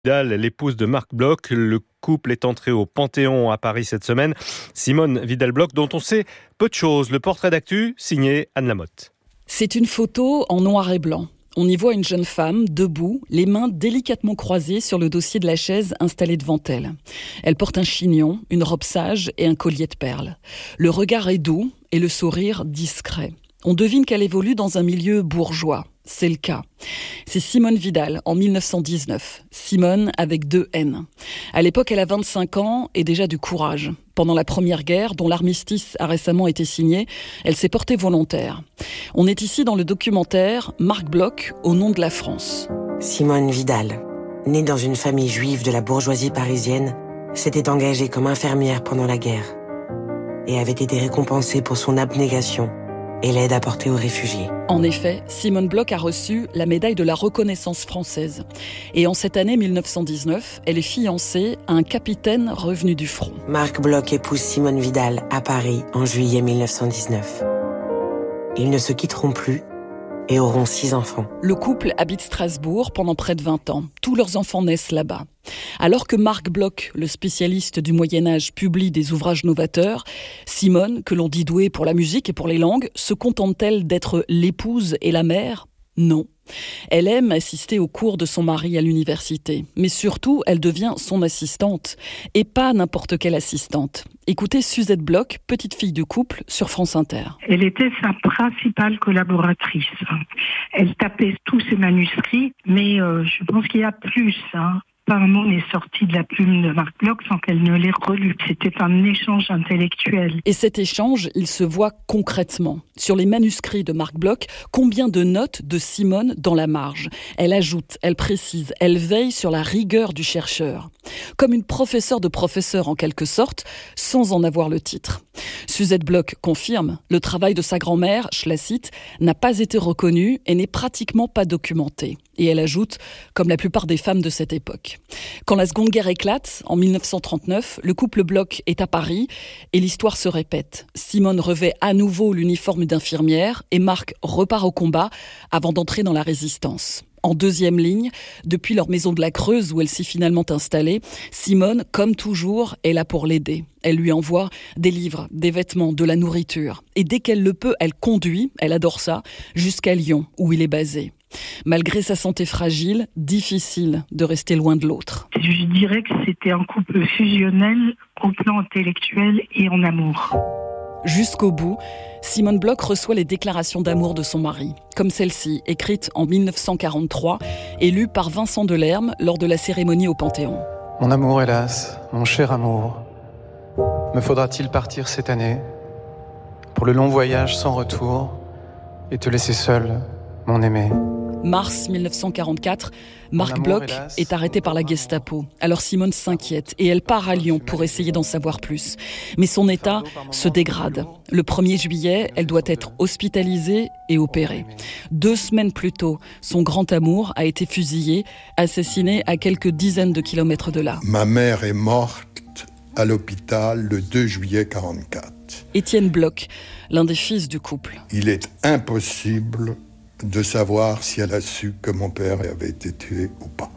Vidal, l'épouse de Marc Bloch. Le couple est entré au Panthéon à Paris cette semaine. Simone Vidal-Bloch, dont on sait peu de choses. Le portrait d'actu, signé Anne Lamotte. C'est une photo en noir et blanc. On y voit une jeune femme, debout, les mains délicatement croisées sur le dossier de la chaise installée devant elle. Elle porte un chignon, une robe sage et un collier de perles. Le regard est doux et le sourire discret. On devine qu'elle évolue dans un milieu bourgeois. C'est le cas. C'est Simone Vidal, en 1919. Simone avec 2 N. À l'époque, elle a 25 ans et déjà du courage. Pendant la Première Guerre, dont l'armistice a récemment été signé, elle s'est portée volontaire. On est ici dans le documentaire Marc Bloch, au nom de la France. Simone Vidal, née dans une famille juive de la bourgeoisie parisienne, s'était engagée comme infirmière pendant la guerre et avait été récompensée pour son abnégation et l'aide apportée aux réfugiés. En effet, Simone Bloch a reçu la médaille de la reconnaissance française. Et en cette année 1919, elle est fiancée à un capitaine revenu du front. Marc Bloch épouse Simone Vidal à Paris en juillet 1919. Ils ne se quitteront plus et auront 6 enfants. Le couple habite Strasbourg pendant près de 20 ans. Tous leurs enfants naissent là-bas. Alors que Marc Bloch, le spécialiste du Moyen-Âge, publie des ouvrages novateurs, Simone, que l'on dit douée pour la musique et pour les langues, se contente-t-elle d'être l'épouse et la mère ? Non. Elle aime assister aux cours de son mari à l'université. Mais surtout, elle devient son assistante. Et pas n'importe quelle assistante. Écoutez Suzette Bloch, petite fille de couple, sur France Inter. Elle était sa principale collaboratrice. Elle tapait tous ses manuscrits, mais je pense qu'il y a plus. Pas un mot n'est sorti de la plume de Marc Bloch sans qu'elle ne l'ait relu. C'était un échange intellectuel. Et cet échange, il se voit concrètement. Sur les manuscrits de Marc Bloch, combien de notes de Simone dans la marge ? Elle ajoute, elle précise, elle veille sur la rigueur du chercheur. Comme une professeure de professeur en quelque sorte, sans en avoir le titre. Suzette Bloch confirme, le travail de sa grand-mère, je la cite, n'a pas été reconnu et n'est pratiquement pas documenté. Et elle ajoute, comme la plupart des femmes de cette époque. Quand la Seconde Guerre éclate, en 1939, le couple Bloch est à Paris et l'histoire se répète. Simone revêt à nouveau l'uniforme d'infirmière et Marc repart au combat avant d'entrer dans la résistance. En deuxième ligne, depuis leur maison de la Creuse où elle s'est finalement installée, Simone, comme toujours, est là pour l'aider. Elle lui envoie des livres, des vêtements, de la nourriture. Et dès qu'elle le peut, elle conduit, elle adore ça, jusqu'à Lyon, où il est basé. Malgré sa santé fragile, difficile de rester loin de l'autre. Je dirais que c'était un couple fusionnel au plan intellectuel et en amour. Jusqu'au bout, Simone Bloch reçoit les déclarations d'amour de son mari, comme celle-ci, écrite en 1943 et lue par Vincent Delerme lors de la cérémonie au Panthéon. Mon amour, hélas, mon cher amour, me faudra-t-il partir cette année pour le long voyage sans retour et te laisser seul, mon aimé ? Mars 1944, Marc Bloch est arrêté par la Gestapo. Alors Simone s'inquiète et elle part à Lyon pour essayer d'en savoir plus. Mais son état se dégrade. Le 1er juillet, elle doit être hospitalisée et opérée. 2 semaines plus tôt, son grand amour a été fusillé, assassiné à quelques dizaines de kilomètres de là. Ma mère est morte à l'hôpital le 2 juillet 1944. Étienne Bloch, l'un des fils du couple. Il est impossible de savoir si elle a su que mon père avait été tué ou pas.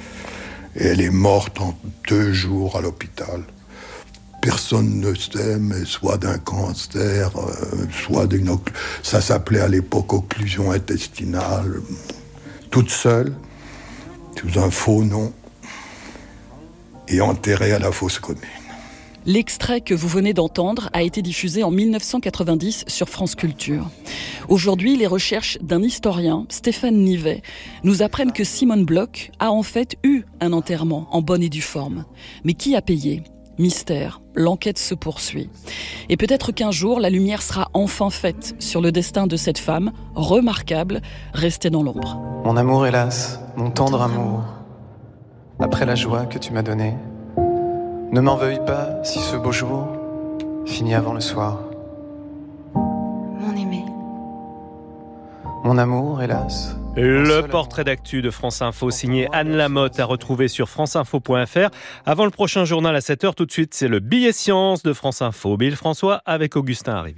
Et elle est morte en 2 jours à l'hôpital. Personne ne sait, mais soit d'un cancer, soit d'une... Ça s'appelait à l'époque occlusion intestinale. Toute seule, sous un faux nom, et enterrée à la fosse commune. L'extrait que vous venez d'entendre a été diffusé en 1990 sur France Culture. Aujourd'hui, les recherches d'un historien, Stéphane Nivet, nous apprennent que Simone Bloch a en fait eu un enterrement en bonne et due forme. Mais qui a payé ? Mystère, l'enquête se poursuit. Et peut-être qu'un jour, la lumière sera enfin faite sur le destin de cette femme remarquable, restée dans l'ombre. Mon amour, hélas, mon tendre amour, après la joie que tu m'as donnée, ne m'en veuille pas si ce beau jour finit avant le soir. Mon aimé. Mon amour, hélas. Le portrait d'actu de France Info signé Anne Lamotte à retrouver sur franceinfo.fr. Avant le prochain journal à 7h, tout de suite, c'est le billet science de France Info. Bill François avec Augustin Arrivé.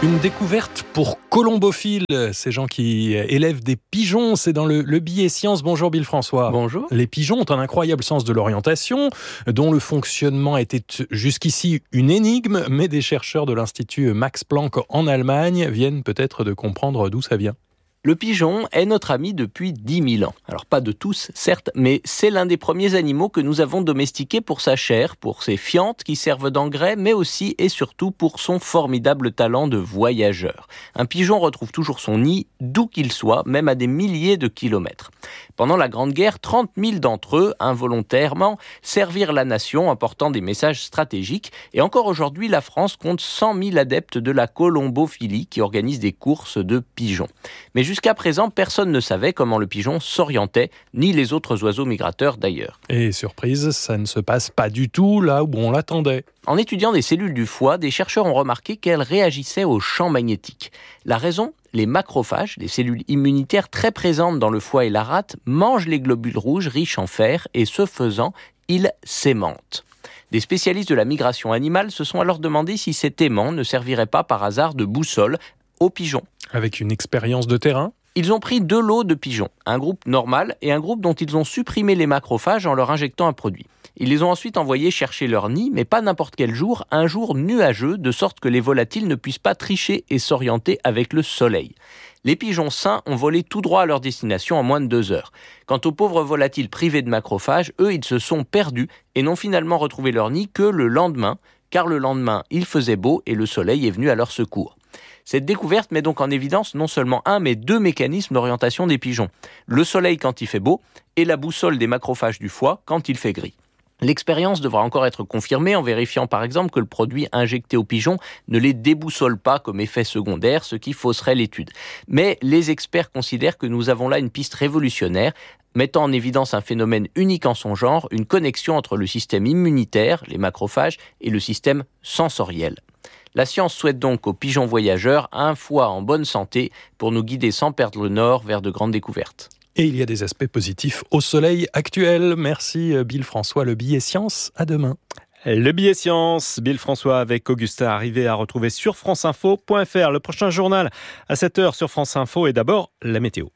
Une découverte pour colombophiles, ces gens qui élèvent des pigeons, c'est dans le billet science. Bonjour Bill François. Bonjour. Les pigeons ont un incroyable sens de l'orientation, dont le fonctionnement était jusqu'ici une énigme, mais des chercheurs de l'Institut Max Planck en Allemagne viennent peut-être de comprendre d'où ça vient. Le pigeon est notre ami depuis 10 000 ans. Alors pas de tous, certes, mais c'est l'un des premiers animaux que nous avons domestiqué pour sa chair, pour ses fientes qui servent d'engrais, mais aussi et surtout pour son formidable talent de voyageur. Un pigeon retrouve toujours son nid, d'où qu'il soit, même à des milliers de kilomètres. Pendant la Grande Guerre, 30 000 d'entre eux, involontairement, servirent la nation en portant des messages stratégiques. Et encore aujourd'hui, la France compte 100 000 adeptes de la colombophilie qui organisent des courses de pigeons. Mais jusqu'à présent, personne ne savait comment le pigeon s'orientait, ni les autres oiseaux migrateurs d'ailleurs. Et surprise, ça ne se passe pas du tout là où on l'attendait. En étudiant des cellules du foie, des chercheurs ont remarqué qu'elles réagissaient aux champs magnétiques. La raison ? Les macrophages, des cellules immunitaires très présentes dans le foie et la rate, mangent les globules rouges riches en fer et ce faisant, ils s'aimantent. Des spécialistes de la migration animale se sont alors demandé si cet aimant ne servirait pas par hasard de boussole aux pigeons. Avec une expérience de terrain ? Ils ont pris 2 lots de pigeons, un groupe normal et un groupe dont ils ont supprimé les macrophages en leur injectant un produit. Ils les ont ensuite envoyés chercher leur nid, mais pas n'importe quel jour, un jour nuageux, de sorte que les volatiles ne puissent pas tricher et s'orienter avec le soleil. Les pigeons sains ont volé tout droit à leur destination en moins de 2 heures. Quant aux pauvres volatiles privés de macrophages, eux, ils se sont perdus et n'ont finalement retrouvé leur nid que le lendemain, car le lendemain, il faisait beau et le soleil est venu à leur secours. Cette découverte met donc en évidence non seulement un, mais 2 mécanismes d'orientation des pigeons. Le soleil quand il fait beau et la boussole des macrophages du foie quand il fait gris. L'expérience devra encore être confirmée en vérifiant par exemple que le produit injecté aux pigeons ne les déboussole pas comme effet secondaire, ce qui fausserait l'étude. Mais les experts considèrent que nous avons là une piste révolutionnaire, mettant en évidence un phénomène unique en son genre, une connexion entre le système immunitaire, les macrophages, et le système sensoriel. La science souhaite donc aux pigeons voyageurs un foie en bonne santé pour nous guider sans perdre le nord vers de grandes découvertes. Et il y a des aspects positifs au soleil actuel. Merci Bill François, le billet science. À demain. Le billet science, Bill François avec Augustin, arrivé à retrouver sur franceinfo.fr. Le prochain journal à 7h sur France Info et d'abord la météo.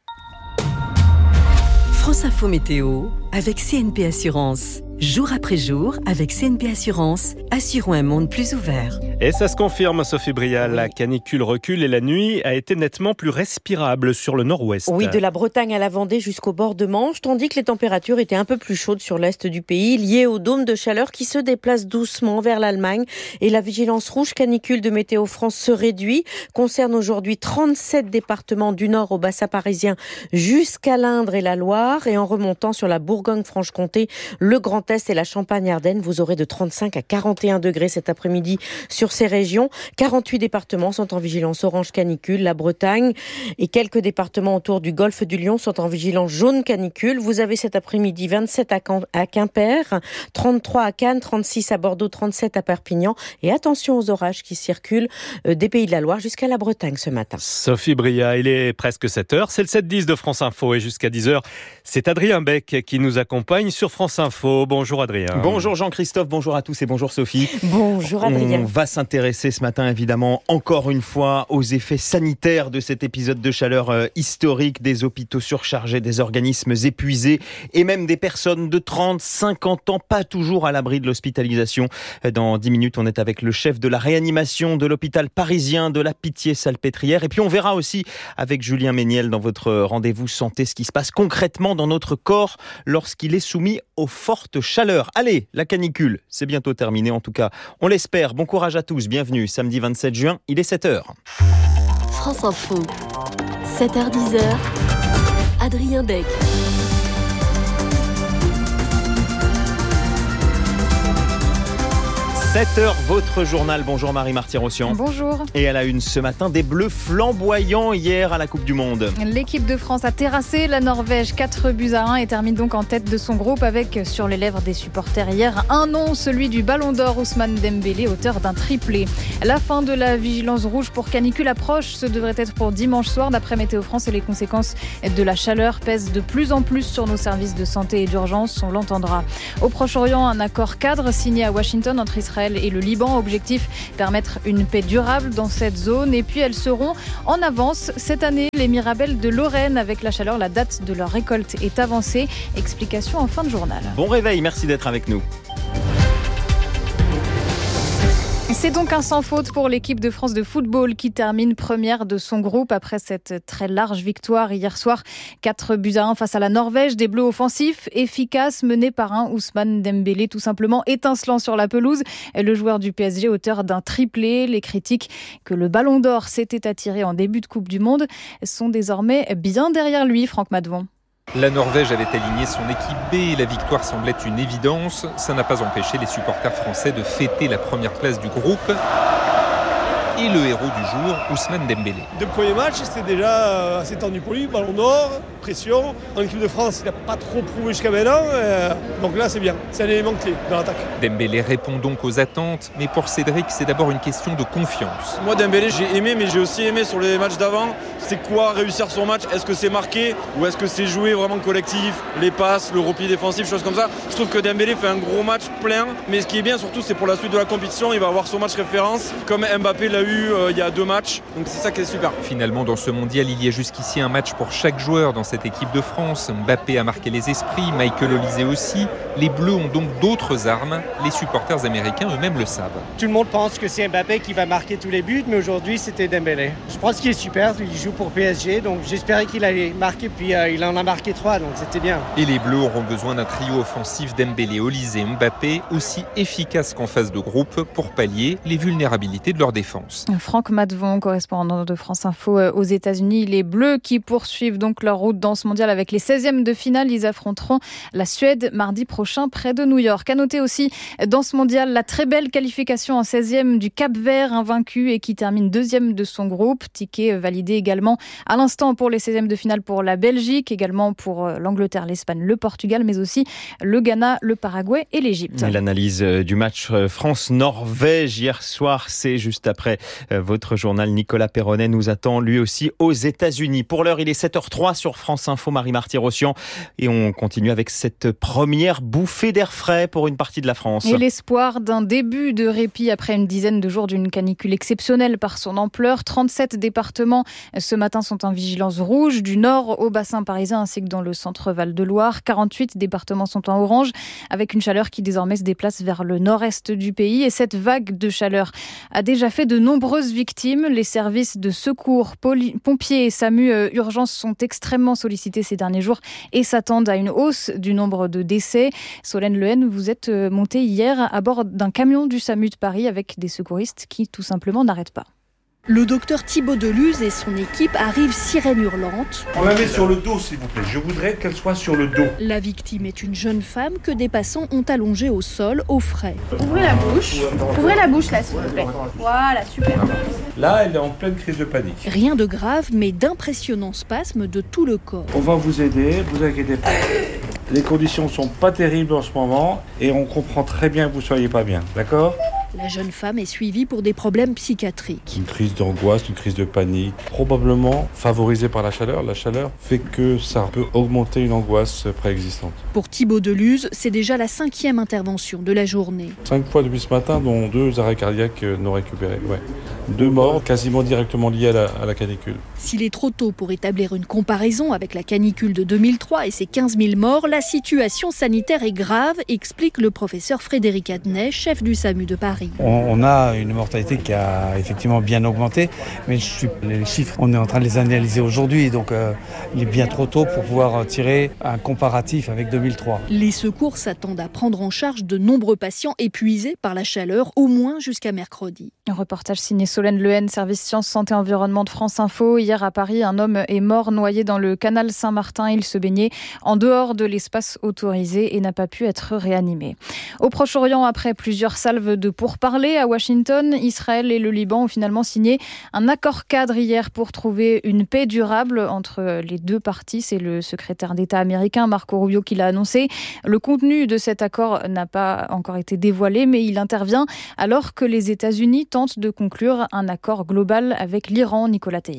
France Info Météo avec CNP Assurance. Jour après jour, avec CNP Assurance, assurons un monde plus ouvert. Et ça se confirme, Sophie Brial, la canicule recule et la nuit a été nettement plus respirable sur le nord-ouest. Oui, de la Bretagne à la Vendée jusqu'au bord de Manche, tandis que les températures étaient un peu plus chaudes sur l'est du pays, liées au dôme de chaleur qui se déplace doucement vers l'Allemagne. Et la vigilance rouge canicule de Météo France se réduit, concerne aujourd'hui 37 départements du nord au bassin parisien jusqu'à l'Indre et la Loire. Et en remontant sur la Bourgogne-Franche-Comté, le Grand Est et la Champagne-Ardenne, vous aurez de 35 à 41 degrés cet après-midi sur ces régions. 48 départements sont en vigilance orange canicule. La Bretagne et quelques départements autour du golfe du Lion sont en vigilance jaune canicule. Vous avez cet après-midi 27 à Quimper, 33 à Cannes, 36 à Bordeaux, 37 à Perpignan. Et attention aux orages qui circulent des Pays de la Loire jusqu'à la Bretagne ce matin. Sophie Bria, il est presque 7h. C'est le 7-10 de France Info et jusqu'à 10h, c'est Adrien Beck qui nous accompagne sur France Info. Bonjour Adrien. Bonjour Jean-Christophe, bonjour à tous et bonjour Sophie. Bonjour Adrien. On va s'intéresser ce matin évidemment encore une fois aux effets sanitaires de cet épisode de chaleur historique, des hôpitaux surchargés, des organismes épuisés et même des personnes de 30, 50 ans pas toujours à l'abri de l'hospitalisation. Dans 10 minutes, on est avec le chef de la réanimation de l'hôpital parisien de la Pitié-Salpêtrière et puis on verra aussi avec Julien Méniel dans votre rendez-vous santé ce qui se passe concrètement dans notre corps lorsqu'il est soumis aux fortes chaleurs. Allez, la canicule, c'est bientôt terminé en tout cas. On l'espère. Bon courage à tous. Bienvenue. Samedi 27 juin, il est 7h. France Info, 7h-10h, Adrien Beck. 7h, votre journal. Bonjour Marie Marty-Rossian. Bonjour. Et à la une ce matin, des bleus flamboyants hier à la Coupe du Monde. L'équipe de France a terrassé la Norvège 4-1 et termine donc en tête de son groupe avec sur les lèvres des supporters hier un nom, celui du Ballon d'Or Ousmane Dembélé, auteur d'un triplé. La fin de la vigilance rouge pour canicule approche. Ce devrait être pour dimanche soir d'après Météo France et les conséquences de la chaleur pèsent de plus en plus sur nos services de santé et d'urgence, on l'entendra. Au Proche-Orient, un accord cadre signé à Washington entre Israël Israël et le Liban. Objectif, permettre une paix durable dans cette zone. Et puis elles seront en avance cette année, les Mirabelles de Lorraine. Avec la chaleur, la date de leur récolte est avancée. Explication en fin de journal. Bon réveil, merci d'être avec nous. C'est donc un sans faute pour l'équipe de France de football qui termine première de son groupe après cette très large victoire hier soir. 4-1 face à la Norvège. Des Bleus offensifs, efficaces, menés par un Ousmane Dembélé tout simplement étincelant sur la pelouse. Le joueur du PSG, auteur d'un triplé. Les critiques que le Ballon d'Or s'était attiré en début de Coupe du Monde sont désormais bien derrière lui, Franck Madvon. La Norvège avait aligné son équipe B et la victoire semblait une évidence. Ça n'a pas empêché les supporters français de fêter la première place du groupe. Et le héros du jour, Ousmane Dembélé. Le premier match, c'était déjà assez tendu pour lui. Ballon d'or, pression. En équipe de France, il n'a pas trop prouvé jusqu'à maintenant. Donc là, c'est bien. C'est un élément clé dans l'attaque. Dembélé répond donc aux attentes. Mais pour Cédric, c'est d'abord une question de confiance. Moi, Dembélé, j'ai aimé, mais j'ai aussi aimé sur les matchs d'avant. C'est quoi réussir son match? Est-ce que c'est marqué ou est-ce que c'est joué vraiment collectif? Les passes, le repli défensif, choses comme ça. Je trouve que Dembélé fait un gros match plein. Mais ce qui est bien surtout, c'est pour la suite de la compétition. Il va avoir son match référence comme Mbappé l'a eu il y a 2 matchs. Donc c'est ça qui est super. Finalement, dans ce mondial, il y a jusqu'ici un match pour chaque joueur dans cette équipe de France. Mbappé a marqué les esprits, Michael Olise aussi. Les Bleus ont donc d'autres armes. Les supporters américains eux-mêmes le savent. Tout le monde pense que c'est Mbappé qui va marquer tous les buts, mais aujourd'hui c'était Dembélé. Je pense qu'il est super, il joue pour PSG, donc j'espérais qu'il allait marquer, puis il en a marqué 3, donc c'était bien. Et les Bleus auront besoin d'un trio offensif Dembélé, Olise et Mbappé, aussi efficace qu'en phase de groupe pour pallier les vulnérabilités de leur défense. Franck Madvon, correspondant de France Info aux États-Unis. Les Bleus qui poursuivent donc leur route dans ce mondial avec les 16e de finale. Ils affronteront la Suède mardi prochain près de New York. À noter aussi dans ce mondial la très belle qualification en 16e du Cap-Vert, invaincu et qui termine 2e de son groupe. Ticket validé également à l'instant pour les 16e de finale pour la Belgique, également pour l'Angleterre, l'Espagne, le Portugal, mais aussi le Ghana, le Paraguay et l'Égypte. L'analyse du match France-Norvège hier soir, c'est juste après votre journal. Nicolas Perronnet nous attend lui aussi aux États-Unis. Pour l'heure, il est 7h03 sur France Info, Marie-Marty-Rossian. Et on continue avec cette première bouffée d'air frais pour une partie de la France. Et l'espoir d'un début de répit après une dizaine de jours d'une canicule exceptionnelle par son ampleur. 37 départements ce matin sont en vigilance rouge, du nord au bassin parisien ainsi que dans le centre Val-de-Loire. 48 départements sont en orange, avec une chaleur qui désormais se déplace vers le nord-est du pays. Et cette vague de chaleur a déjà fait de nombreuses victimes. Les services de secours, pompiers et SAMU urgences sont extrêmement sollicités ces derniers jours et s'attendent à une hausse du nombre de décès. Solène Lehen, vous êtes montée hier à bord d'un camion du SAMU de Paris avec des secouristes qui tout simplement n'arrêtent pas. Le docteur Thibaut Deluz et son équipe arrivent sirène hurlante. On la met sur le dos, s'il vous plaît. Je voudrais qu'elle soit sur le dos. La victime est une jeune femme que des passants ont allongée au sol, au frais. Ouvrez la bouche. Ouvrez la bouche, là, s'il vous plaît. Voilà, super. Là, elle est en pleine crise de panique. Rien de grave, mais d'impressionnants spasmes de tout le corps. On va vous aider, vous inquiétez pas. Les conditions sont pas terribles en ce moment et on comprend très bien que vous soyez pas bien, d'accord ? La jeune femme est suivie pour des problèmes psychiatriques. Une crise d'angoisse, une crise de panique, probablement favorisée par la chaleur. La chaleur fait que ça peut augmenter une angoisse préexistante. Pour Thibaut Deluz, c'est déjà la 5e intervention de la journée. 5 fois depuis ce matin, dont 2 arrêts cardiaques non récupérés. Ouais. 2 morts quasiment directement liés à la canicule. S'il est trop tôt pour établir une comparaison avec la canicule de 2003 et ses 15 000 morts, la situation sanitaire est grave, explique le professeur Frédéric Adnet, chef du SAMU de Paris. On a une mortalité qui a effectivement bien augmenté, mais les chiffres, on est en train de les analyser aujourd'hui, donc il est bien trop tôt pour pouvoir tirer un comparatif avec 2003. Les secours s'attendent à prendre en charge de nombreux patients épuisés par la chaleur, au moins jusqu'à mercredi. Un reportage signé Solène Lehen, service Sciences, Santé, Environnement de France Info. Hier à Paris, un homme est mort noyé dans le canal Saint-Martin. Il se baignait en dehors de l'espace autorisé et n'a pas pu être réanimé. Au Proche-Orient, après plusieurs salves de pourparlers à Washington, Israël et le Liban ont finalement signé un accord cadre hier pour trouver une paix durable entre les deux parties. C'est le secrétaire d'État américain Marco Rubio qui l'a annoncé. Le contenu de cet accord n'a pas encore été dévoilé, mais il intervient alors que les États-Unis tentent de conclure un accord global avec l'Iran. Nicolas Teillard.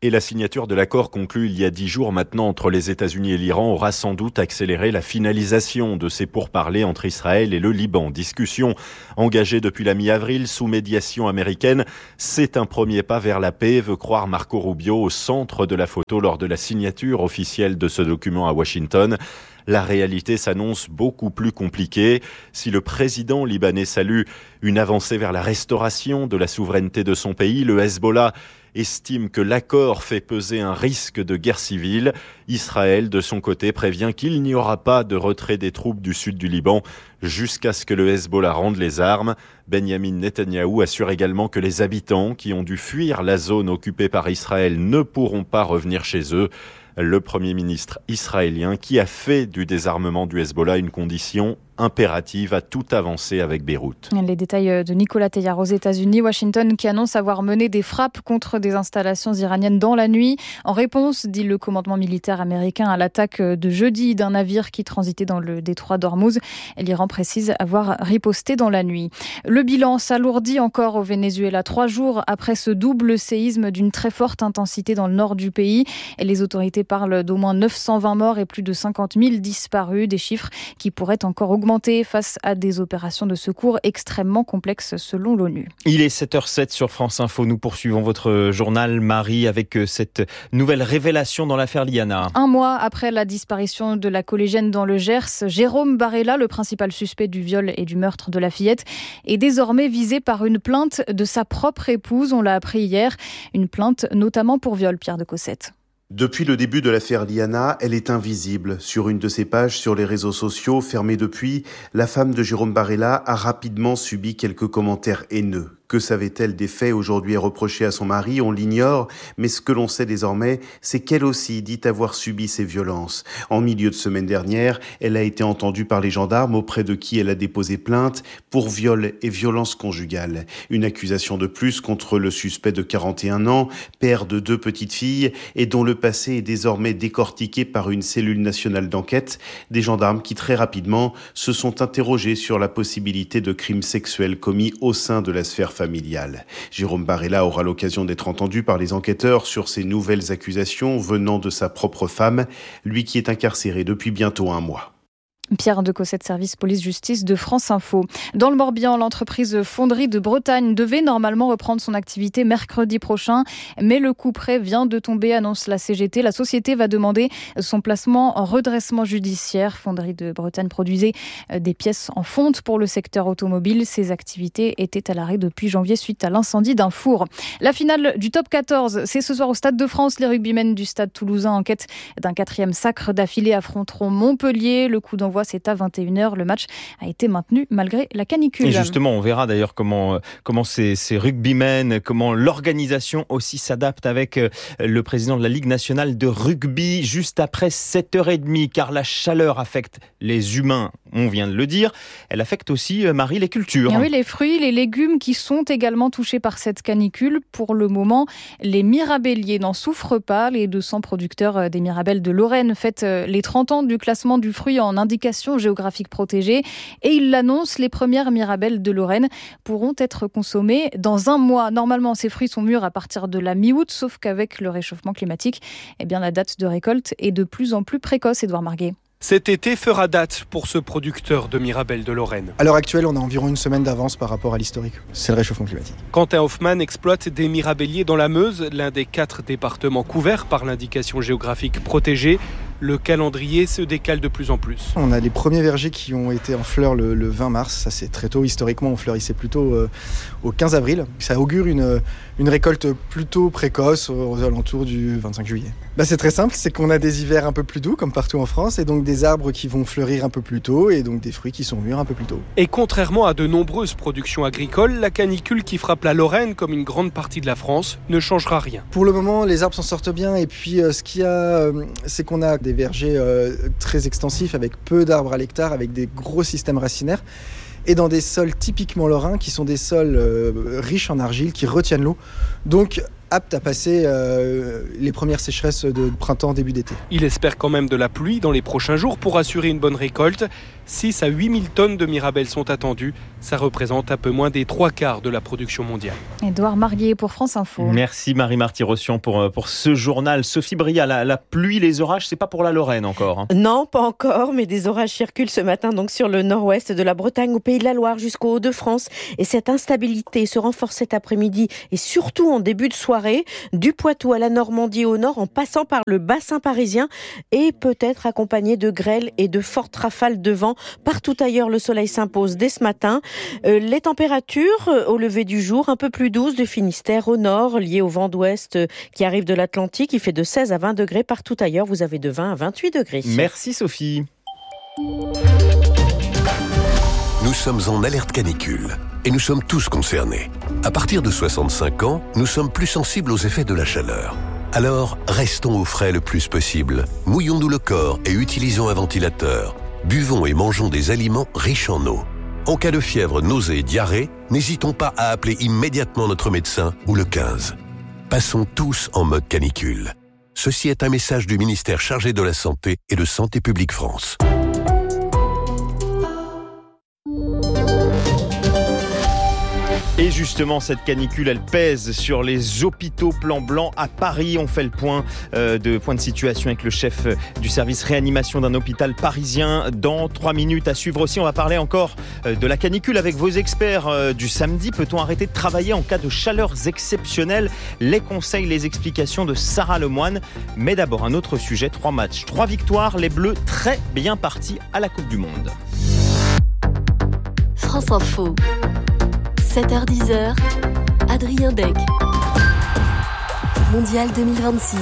Et la signature de l'accord conclu il y a 10 jours maintenant entre les États-Unis et l'Iran aura sans doute accéléré la finalisation de ces pourparlers entre Israël et le Liban. Discussion engagée depuis la mi-avril sous médiation américaine. C'est un premier pas vers la paix, veut croire Marco Rubio, au centre de la photo lors de la signature officielle de ce document à Washington. La réalité s'annonce beaucoup plus compliquée. Si le président libanais salue une avancée vers la restauration de la souveraineté de son pays, le Hezbollah estime que l'accord fait peser un risque de guerre civile. Israël, de son côté, prévient qu'il n'y aura pas de retrait des troupes du sud du Liban jusqu'à ce que le Hezbollah rende les armes. Benjamin Netanyahou assure également que les habitants qui ont dû fuir la zone occupée par Israël ne pourront pas revenir chez eux. Le Premier ministre israélien qui a fait du désarmement du Hezbollah une condition impérative à toute avancée avec Beyrouth. Les détails de Nicolas Teilhard aux États-Unis. Washington qui annonce avoir mené des frappes contre des installations iraniennes dans la nuit. En réponse, dit le commandement militaire américain, à l'attaque de jeudi d'un navire qui transitait dans le détroit d'Ormuz. L'Iran précise avoir riposté dans la nuit. Le bilan s'alourdit encore au Venezuela 3 jours après ce double séisme d'une très forte intensité dans le nord du pays. Et les autorités parlent d'au moins 920 morts et plus de 50 000 disparus. Des chiffres qui pourraient encore augmenter face à des opérations de secours extrêmement complexes selon l'ONU. Il est 7h07 sur France Info. Nous poursuivons votre journal, Marie, avec cette nouvelle révélation dans l'affaire Liana. 1 mois après la disparition de la collégienne dans le Gers, Jérôme Barella, le principal suspect du viol et du meurtre de la fillette, est désormais visé par une plainte de sa propre épouse. On l'a appris hier. Une plainte notamment pour viol, Pierre de Cossette. Depuis le début de l'affaire Liana, elle est invisible. Sur une de ses pages sur les réseaux sociaux, fermée depuis, la femme de Jérôme Barella a rapidement subi quelques commentaires haineux. Que savait-elle des faits aujourd'hui reprochés à son mari? On l'ignore, mais ce que l'on sait désormais, c'est qu'elle aussi dit avoir subi ces violences. En milieu de semaine dernière, elle a été entendue par les gendarmes auprès de qui elle a déposé plainte pour viol et violence conjugale. Une accusation de plus contre le suspect de 41 ans, père de 2 petites filles et dont le passé est désormais décortiqué par une cellule nationale d'enquête. Des gendarmes qui très rapidement se sont interrogés sur la possibilité de crimes sexuels commis au sein de la sphère familiale. Jérôme Barella aura l'occasion d'être entendu par les enquêteurs sur ces nouvelles accusations venant de sa propre femme, lui qui est incarcéré depuis bientôt 1 mois. Pierre de Cossette, service police-justice de France Info. Dans le Morbihan, l'entreprise Fonderie de Bretagne devait normalement reprendre son activité mercredi prochain, mais le couperet vient de tomber, annonce la CGT. La société va demander son placement en redressement judiciaire. Fonderie de Bretagne produisait des pièces en fonte pour le secteur automobile. Ses activités étaient à l'arrêt depuis janvier suite à l'incendie d'un four. La finale du top 14, c'est ce soir au Stade de France. Les rugbymen du Stade toulousain, en quête d'un 4e sacre d'affilée, affronteront Montpellier. Le coup d'envoi, c'est à 21h. Le match a été maintenu malgré la canicule. Et justement, on verra d'ailleurs comment ces rugbymen, comment l'organisation aussi s'adapte avec le président de la Ligue nationale de rugby juste après 7h30, car la chaleur affecte les humains, on vient de le dire. Elle affecte aussi, Marie, les cultures. Et oui, les fruits, les légumes qui sont également touchés par cette canicule. Pour le moment, les mirabelliers n'en souffrent pas. Les 200 producteurs des mirabelles de Lorraine fêtent les 30 ans du classement du fruit en indication géographique protégée. Et ils l'annoncent, les premières mirabelles de Lorraine pourront être consommées dans 1 mois. Normalement, ces fruits sont mûrs à partir de la mi-août, sauf qu'avec le réchauffement climatique, la date de récolte est de plus en plus précoce. Édouard Marguet. Cet été fera date pour ce producteur de mirabelles de Lorraine. À l'heure actuelle, on a environ 1 semaine d'avance par rapport à l'historique. C'est le réchauffement climatique. Quentin Hoffmann exploite des mirabelliers dans la Meuse, l'un des 4 départements couverts par l'indication géographique protégée. Le calendrier se décale de plus en plus. On a les premiers vergers qui ont été en fleurs le 20 mars. Ça, c'est très tôt. Historiquement, on fleurissait plutôt au 15 avril. Ça augure une récolte plutôt précoce aux alentours du 25 juillet. C'est très simple, c'est qu'on a des hivers un peu plus doux, comme partout en France, et donc des arbres qui vont fleurir un peu plus tôt, et donc des fruits qui sont mûrs un peu plus tôt. Et contrairement à de nombreuses productions agricoles, la canicule qui frappe la Lorraine, comme une grande partie de la France, ne changera rien. Pour le moment, les arbres s'en sortent bien, et puis ce qu'il y a, c'est qu'on a des vergers très extensifs, avec peu d'arbres à l'hectare, avec des gros systèmes racinaires, et dans des sols typiquement lorrains, qui sont des sols riches en argile, qui retiennent l'eau. Donc, apte à passer les premières sécheresses de printemps, début d'été. Il espère quand même de la pluie dans les prochains jours pour assurer une bonne récolte. 6 à 8 000 tonnes de mirabelle sont attendues. Ça représente un peu moins des 3/4 de la production mondiale. Édouard Marguier pour France Info. Merci Marie-Marty Rossian pour ce journal. Sophie Bria, la pluie, les orages, c'est pas pour la Lorraine encore, hein. Non, pas encore, mais des orages circulent ce matin donc sur le nord-ouest de la Bretagne, au Pays de la Loire jusqu'au Hauts-de-France. Et cette instabilité se renforce cet après-midi et surtout en début de soirée, du Poitou à la Normandie au nord, en passant par le bassin parisien et peut-être accompagné de grêle et de fortes rafales de vent. Partout ailleurs, le soleil s'impose dès ce matin. Les températures au lever du jour, un peu plus douces du Finistère au nord, liées au vent d'ouest qui arrive de l'Atlantique. Il fait de 16 à 20 degrés. Partout ailleurs, vous avez de 20 à 28 degrés. Merci Sophie. Nous sommes en alerte canicule et nous sommes tous concernés. À partir de 65 ans, nous sommes plus sensibles aux effets de la chaleur. Alors, restons au frais le plus possible. Mouillons-nous le corps et utilisons un ventilateur. Buvons et mangeons des aliments riches en eau. En cas de fièvre, nausée et diarrhée, n'hésitons pas à appeler immédiatement notre médecin ou le 15. Passons tous en mode canicule. Ceci est un message du ministère chargé de la Santé et de Santé publique France. Et justement, cette canicule, elle pèse sur les hôpitaux. Plan blanc à Paris. On fait le point de situation avec le chef du service réanimation d'un hôpital parisien dans 3 minutes. À suivre aussi, on va parler encore de la canicule avec vos experts du samedi. Peut-on arrêter de travailler en cas de chaleurs exceptionnelles? Les conseils, les explications de Sarah Lemoine. Mais d'abord, un autre sujet. 3 matchs, 3 victoires. Les Bleus très bien partis à la Coupe du Monde. France Info. 7h-10h, Adrien Dec. Mondial 2026.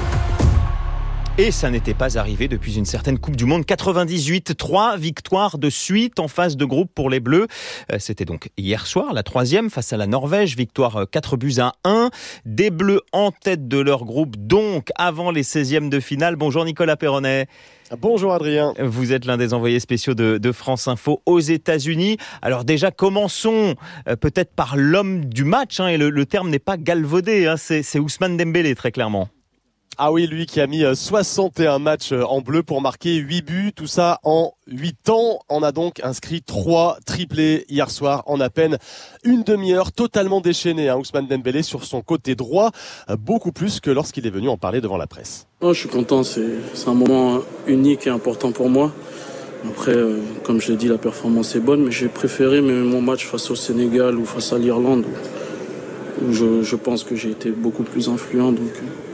Et ça n'était pas arrivé depuis une certaine Coupe du Monde 98. 3 victoires de suite en phase de groupe pour les Bleus. C'était donc hier soir, la 3e face à la Norvège. Victoire 4-1. Des Bleus en tête de leur groupe, donc avant les 16e de finale. Bonjour Nicolas Perronnet. Bonjour Adrien. Vous êtes l'un des envoyés spéciaux de France Info aux États-Unis. Alors déjà, commençons peut-être par l'homme du match, et le terme n'est pas galvaudé, c'est Ousmane Dembélé très clairement. Ah oui, lui qui a mis 61 matchs en bleu pour marquer 8 buts, tout ça en 8 ans. On a donc inscrit 3 triplés hier soir en à peine une demi-heure, totalement déchaîné, Ousmane Dembélé sur son côté droit, beaucoup plus que lorsqu'il est venu en parler devant la presse. Je suis content, c'est un moment unique et important pour moi. Après, comme je l'ai dit, la performance est bonne, mais j'ai préféré mon match face au Sénégal ou face à l'Irlande, où je pense que j'ai été beaucoup plus influent, donc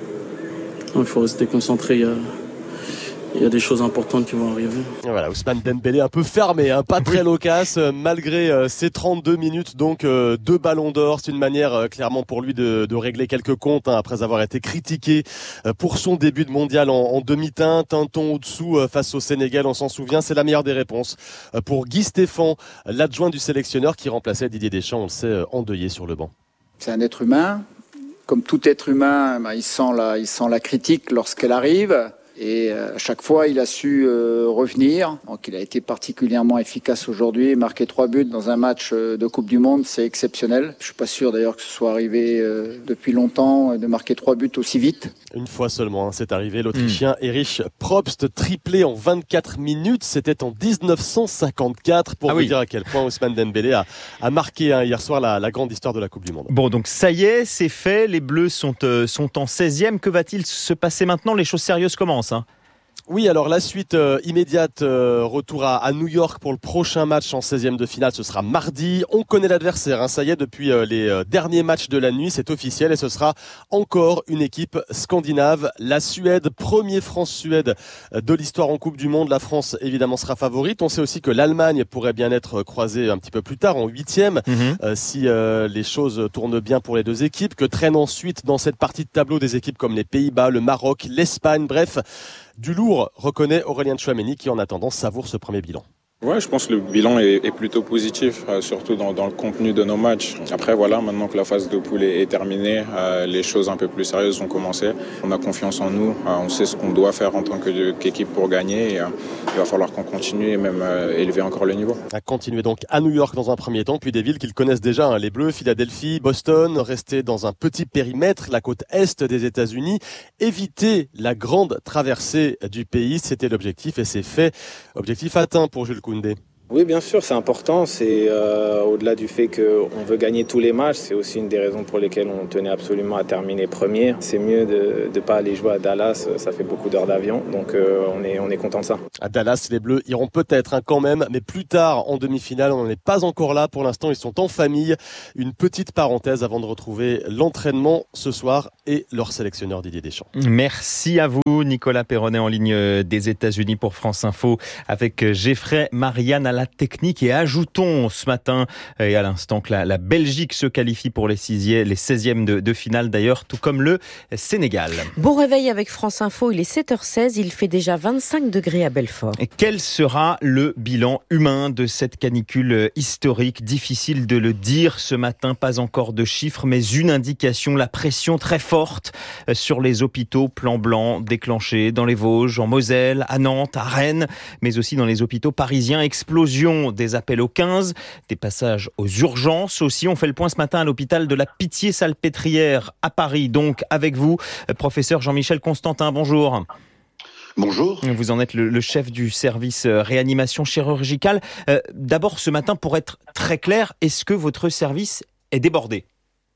il faut rester concentré, il y a des choses importantes qui vont arriver. Et voilà, Ousmane Dembélé un peu fermé, pas très loquace, malgré ses 32 minutes, donc 2 ballons d'or. C'est une manière clairement pour lui de régler quelques comptes, après avoir été critiqué pour son début de mondial en demi-teinte, un ton au-dessous face au Sénégal, on s'en souvient. C'est la meilleure des réponses pour Guy Stéphane, l'adjoint du sélectionneur qui remplaçait Didier Deschamps, on le sait, endeuillé sur le banc. C'est un être humain. Comme tout être humain, il sent la critique lorsqu'elle arrive. Et à chaque fois, il a su revenir. Donc, il a été particulièrement efficace aujourd'hui. Marquer 3 buts dans un match de Coupe du Monde, c'est exceptionnel. Je suis pas sûr d'ailleurs que ce soit arrivé depuis longtemps de marquer 3 buts aussi vite. Une fois seulement, c'est arrivé. L'Autrichien Erich Probst, triplé en 24 minutes. C'était en 1954 pour vous dire à quel point Ousmane Dembélé a marqué hier soir la grande histoire de la Coupe du Monde. Bon, donc ça y est, c'est fait. Les Bleus sont en 16e. Que va-t-il se passer maintenant? Les choses sérieuses commencent. Oui, alors la suite immédiate, retour à New York pour le prochain match en 16e de finale, ce sera mardi. On connaît l'adversaire, ça y est, depuis les derniers matchs de la nuit, c'est officiel et ce sera encore une équipe scandinave, la Suède, premier France-Suède de l'histoire en Coupe du Monde. La France évidemment sera favorite. On sait aussi que l'Allemagne pourrait bien être croisée un petit peu plus tard en 8e si les choses tournent bien pour les deux équipes, que traînent ensuite dans cette partie de tableau des équipes comme les Pays-Bas, le Maroc, l'Espagne, bref. Du lourd, reconnaît Aurélien Tchouaméni qui en attendant savoure ce premier bilan. Ouais, je pense que le bilan est plutôt positif, surtout dans le contenu de nos matchs. Après, voilà, maintenant que la phase de poule est terminée, les choses un peu plus sérieuses ont commencé. On a confiance en nous, on sait ce qu'on doit faire en tant qu'équipe pour gagner. Et, il va falloir qu'on continue et même élever encore le niveau. À continuer donc à New York dans un premier temps, puis des villes qu'ils connaissent déjà, les Bleus, Philadelphie, Boston, rester dans un petit périmètre, la côte est des États-Unis, éviter la grande traversée du pays, c'était l'objectif et c'est fait. Objectif atteint pour Jules Koundé. Oui, bien sûr, c'est important. C'est au-delà du fait qu'on veut gagner tous les matchs, c'est aussi une des raisons pour lesquelles on tenait absolument à terminer premier. C'est mieux de ne pas aller jouer à Dallas, ça fait beaucoup d'heures d'avion, donc on est content de ça. À Dallas, les Bleus iront peut-être quand même, mais plus tard en demi-finale, on n'en est pas encore là. Pour l'instant, ils sont en famille. Une petite parenthèse avant de retrouver l'entraînement ce soir et leur sélectionneur Didier Deschamps. Merci à vous, Nicolas Perronnet en ligne des États-Unis pour France Info avec Geoffrey Marianne à la technique. Et ajoutons ce matin et à l'instant que la Belgique se qualifie pour les 16e de finale d'ailleurs, tout comme le Sénégal. Bon réveil avec France Info, il est 7h16, il fait déjà 25 degrés à Belfort. Et quel sera le bilan humain de cette canicule historique ? Difficile de le dire ce matin, pas encore de chiffres, mais une indication, la pression très forte sur les hôpitaux. Plan blanc déclenché dans les Vosges, en Moselle, à Nantes, à Rennes, mais aussi dans les hôpitaux parisiens. Explosion des appels au 15, des passages aux urgences aussi. On fait le point ce matin à l'hôpital de la Pitié-Salpêtrière à Paris. Donc avec vous, professeur Jean-Michel Constantin, bonjour. Bonjour. Vous en êtes le chef du service réanimation chirurgicale. D'abord ce matin, pour être très clair, est-ce que votre service est débordé ?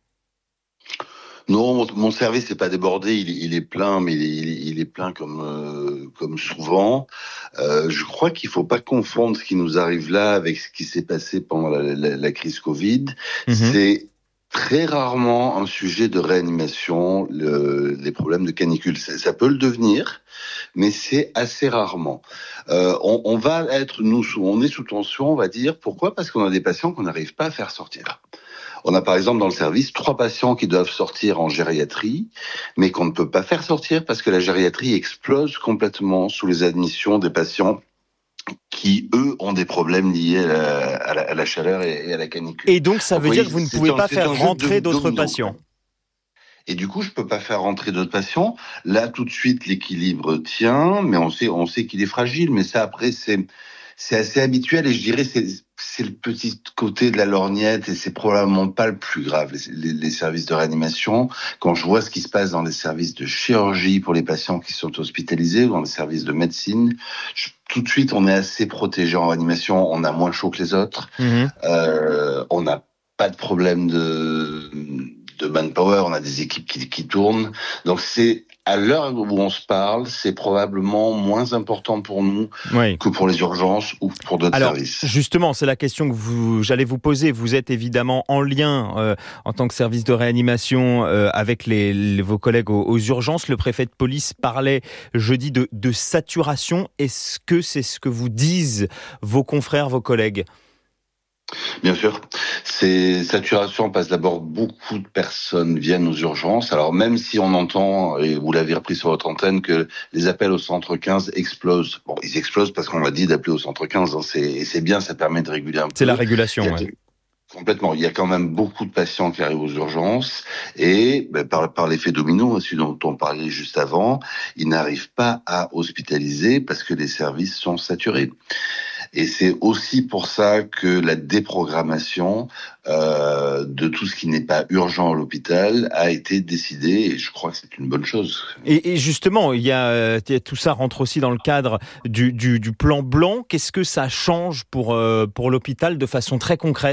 Non, mon service n'est pas débordé, il est plein, mais il est plein comme souvent. Je crois qu'il faut pas confondre ce qui nous arrive là avec ce qui s'est passé pendant la crise Covid. C'est très rarement un sujet de réanimation, les problèmes de canicule. Ça peut le devenir, mais c'est assez rarement. On est sous tension, on va dire. Pourquoi ? Parce qu'on a des patients qu'on n'arrive pas à faire sortir. On a par exemple dans le service 3 patients qui doivent sortir en gériatrie, mais qu'on ne peut pas faire sortir parce que la gériatrie explose complètement sous les admissions des patients qui, eux, ont des problèmes liés à la chaleur et à la canicule. Et donc ça veut dire que vous ne pouvez pas faire rentrer d'autres patients ? Et du coup, je peux pas faire rentrer d'autres patients. Là, tout de suite, l'équilibre tient, mais on sait qu'il est fragile. Mais ça, après, c'est assez habituel et je dirais c'est le petit côté de la lorgnette et c'est probablement pas le plus grave. Les services de réanimation, quand je vois ce qui se passe dans les services de chirurgie pour les patients qui sont hospitalisés ou dans les services de médecine, tout de suite on est assez protégé en réanimation, on a moins chaud que les autres, on n'a pas de problème de manpower, on a des équipes qui tournent. Donc c'est à l'heure où on se parle, c'est probablement moins important pour nous que pour les urgences ou pour d'autres services. Justement, c'est la question que j'allais vous poser. Vous êtes évidemment en lien en tant que service de réanimation avec vos collègues aux urgences. Le préfet de police parlait jeudi de saturation. Est-ce que c'est ce que vous disent vos confrères, vos collègues ? Bien sûr, c'est saturation parce d'abord beaucoup de personnes viennent aux urgences. Alors même si on entend, et vous l'avez repris sur votre antenne, que les appels au centre 15 explosent. Bon, ils explosent parce qu'on m'a dit d'appeler au centre 15. C'est bien, ça permet de réguler un peu. C'est la régulation, Complètement. Il y a quand même beaucoup de patients qui arrivent aux urgences et par l'effet domino, celui dont on parlait juste avant, ils n'arrivent pas à hospitaliser parce que les services sont saturés. Et c'est aussi pour ça que la déprogrammation de tout ce qui n'est pas urgent à l'hôpital a été décidée et je crois que c'est une bonne chose. Et justement, tout ça rentre aussi dans le cadre du plan blanc. Qu'est-ce que ça change pour l'hôpital de façon très concrète ?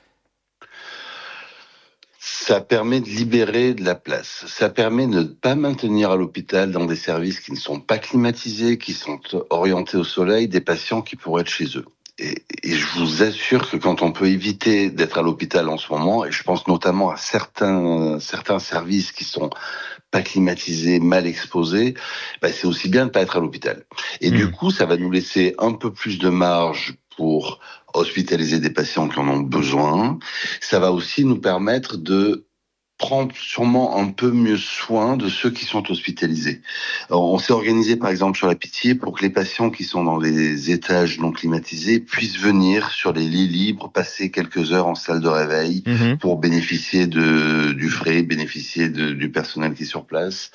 Ça permet de libérer de la place. Ça permet de ne pas maintenir à l'hôpital dans des services qui ne sont pas climatisés, qui sont orientés au soleil, des patients qui pourraient être chez eux. Et je vous assure que quand on peut éviter d'être à l'hôpital en ce moment, et je pense notamment à certains services qui sont pas climatisés, mal exposés, c'est aussi bien de pas être à l'hôpital. Et du coup, ça va nous laisser un peu plus de marge pour hospitaliser des patients qui en ont besoin. Ça va aussi nous permettre de prendre sûrement un peu mieux soin de ceux qui sont hospitalisés. Alors, on s'est organisé par exemple sur la Pitié pour que les patients qui sont dans les étages non climatisés puissent venir sur les lits libres, passer quelques heures en salle de réveil pour bénéficier du frais, bénéficier du personnel qui est sur place.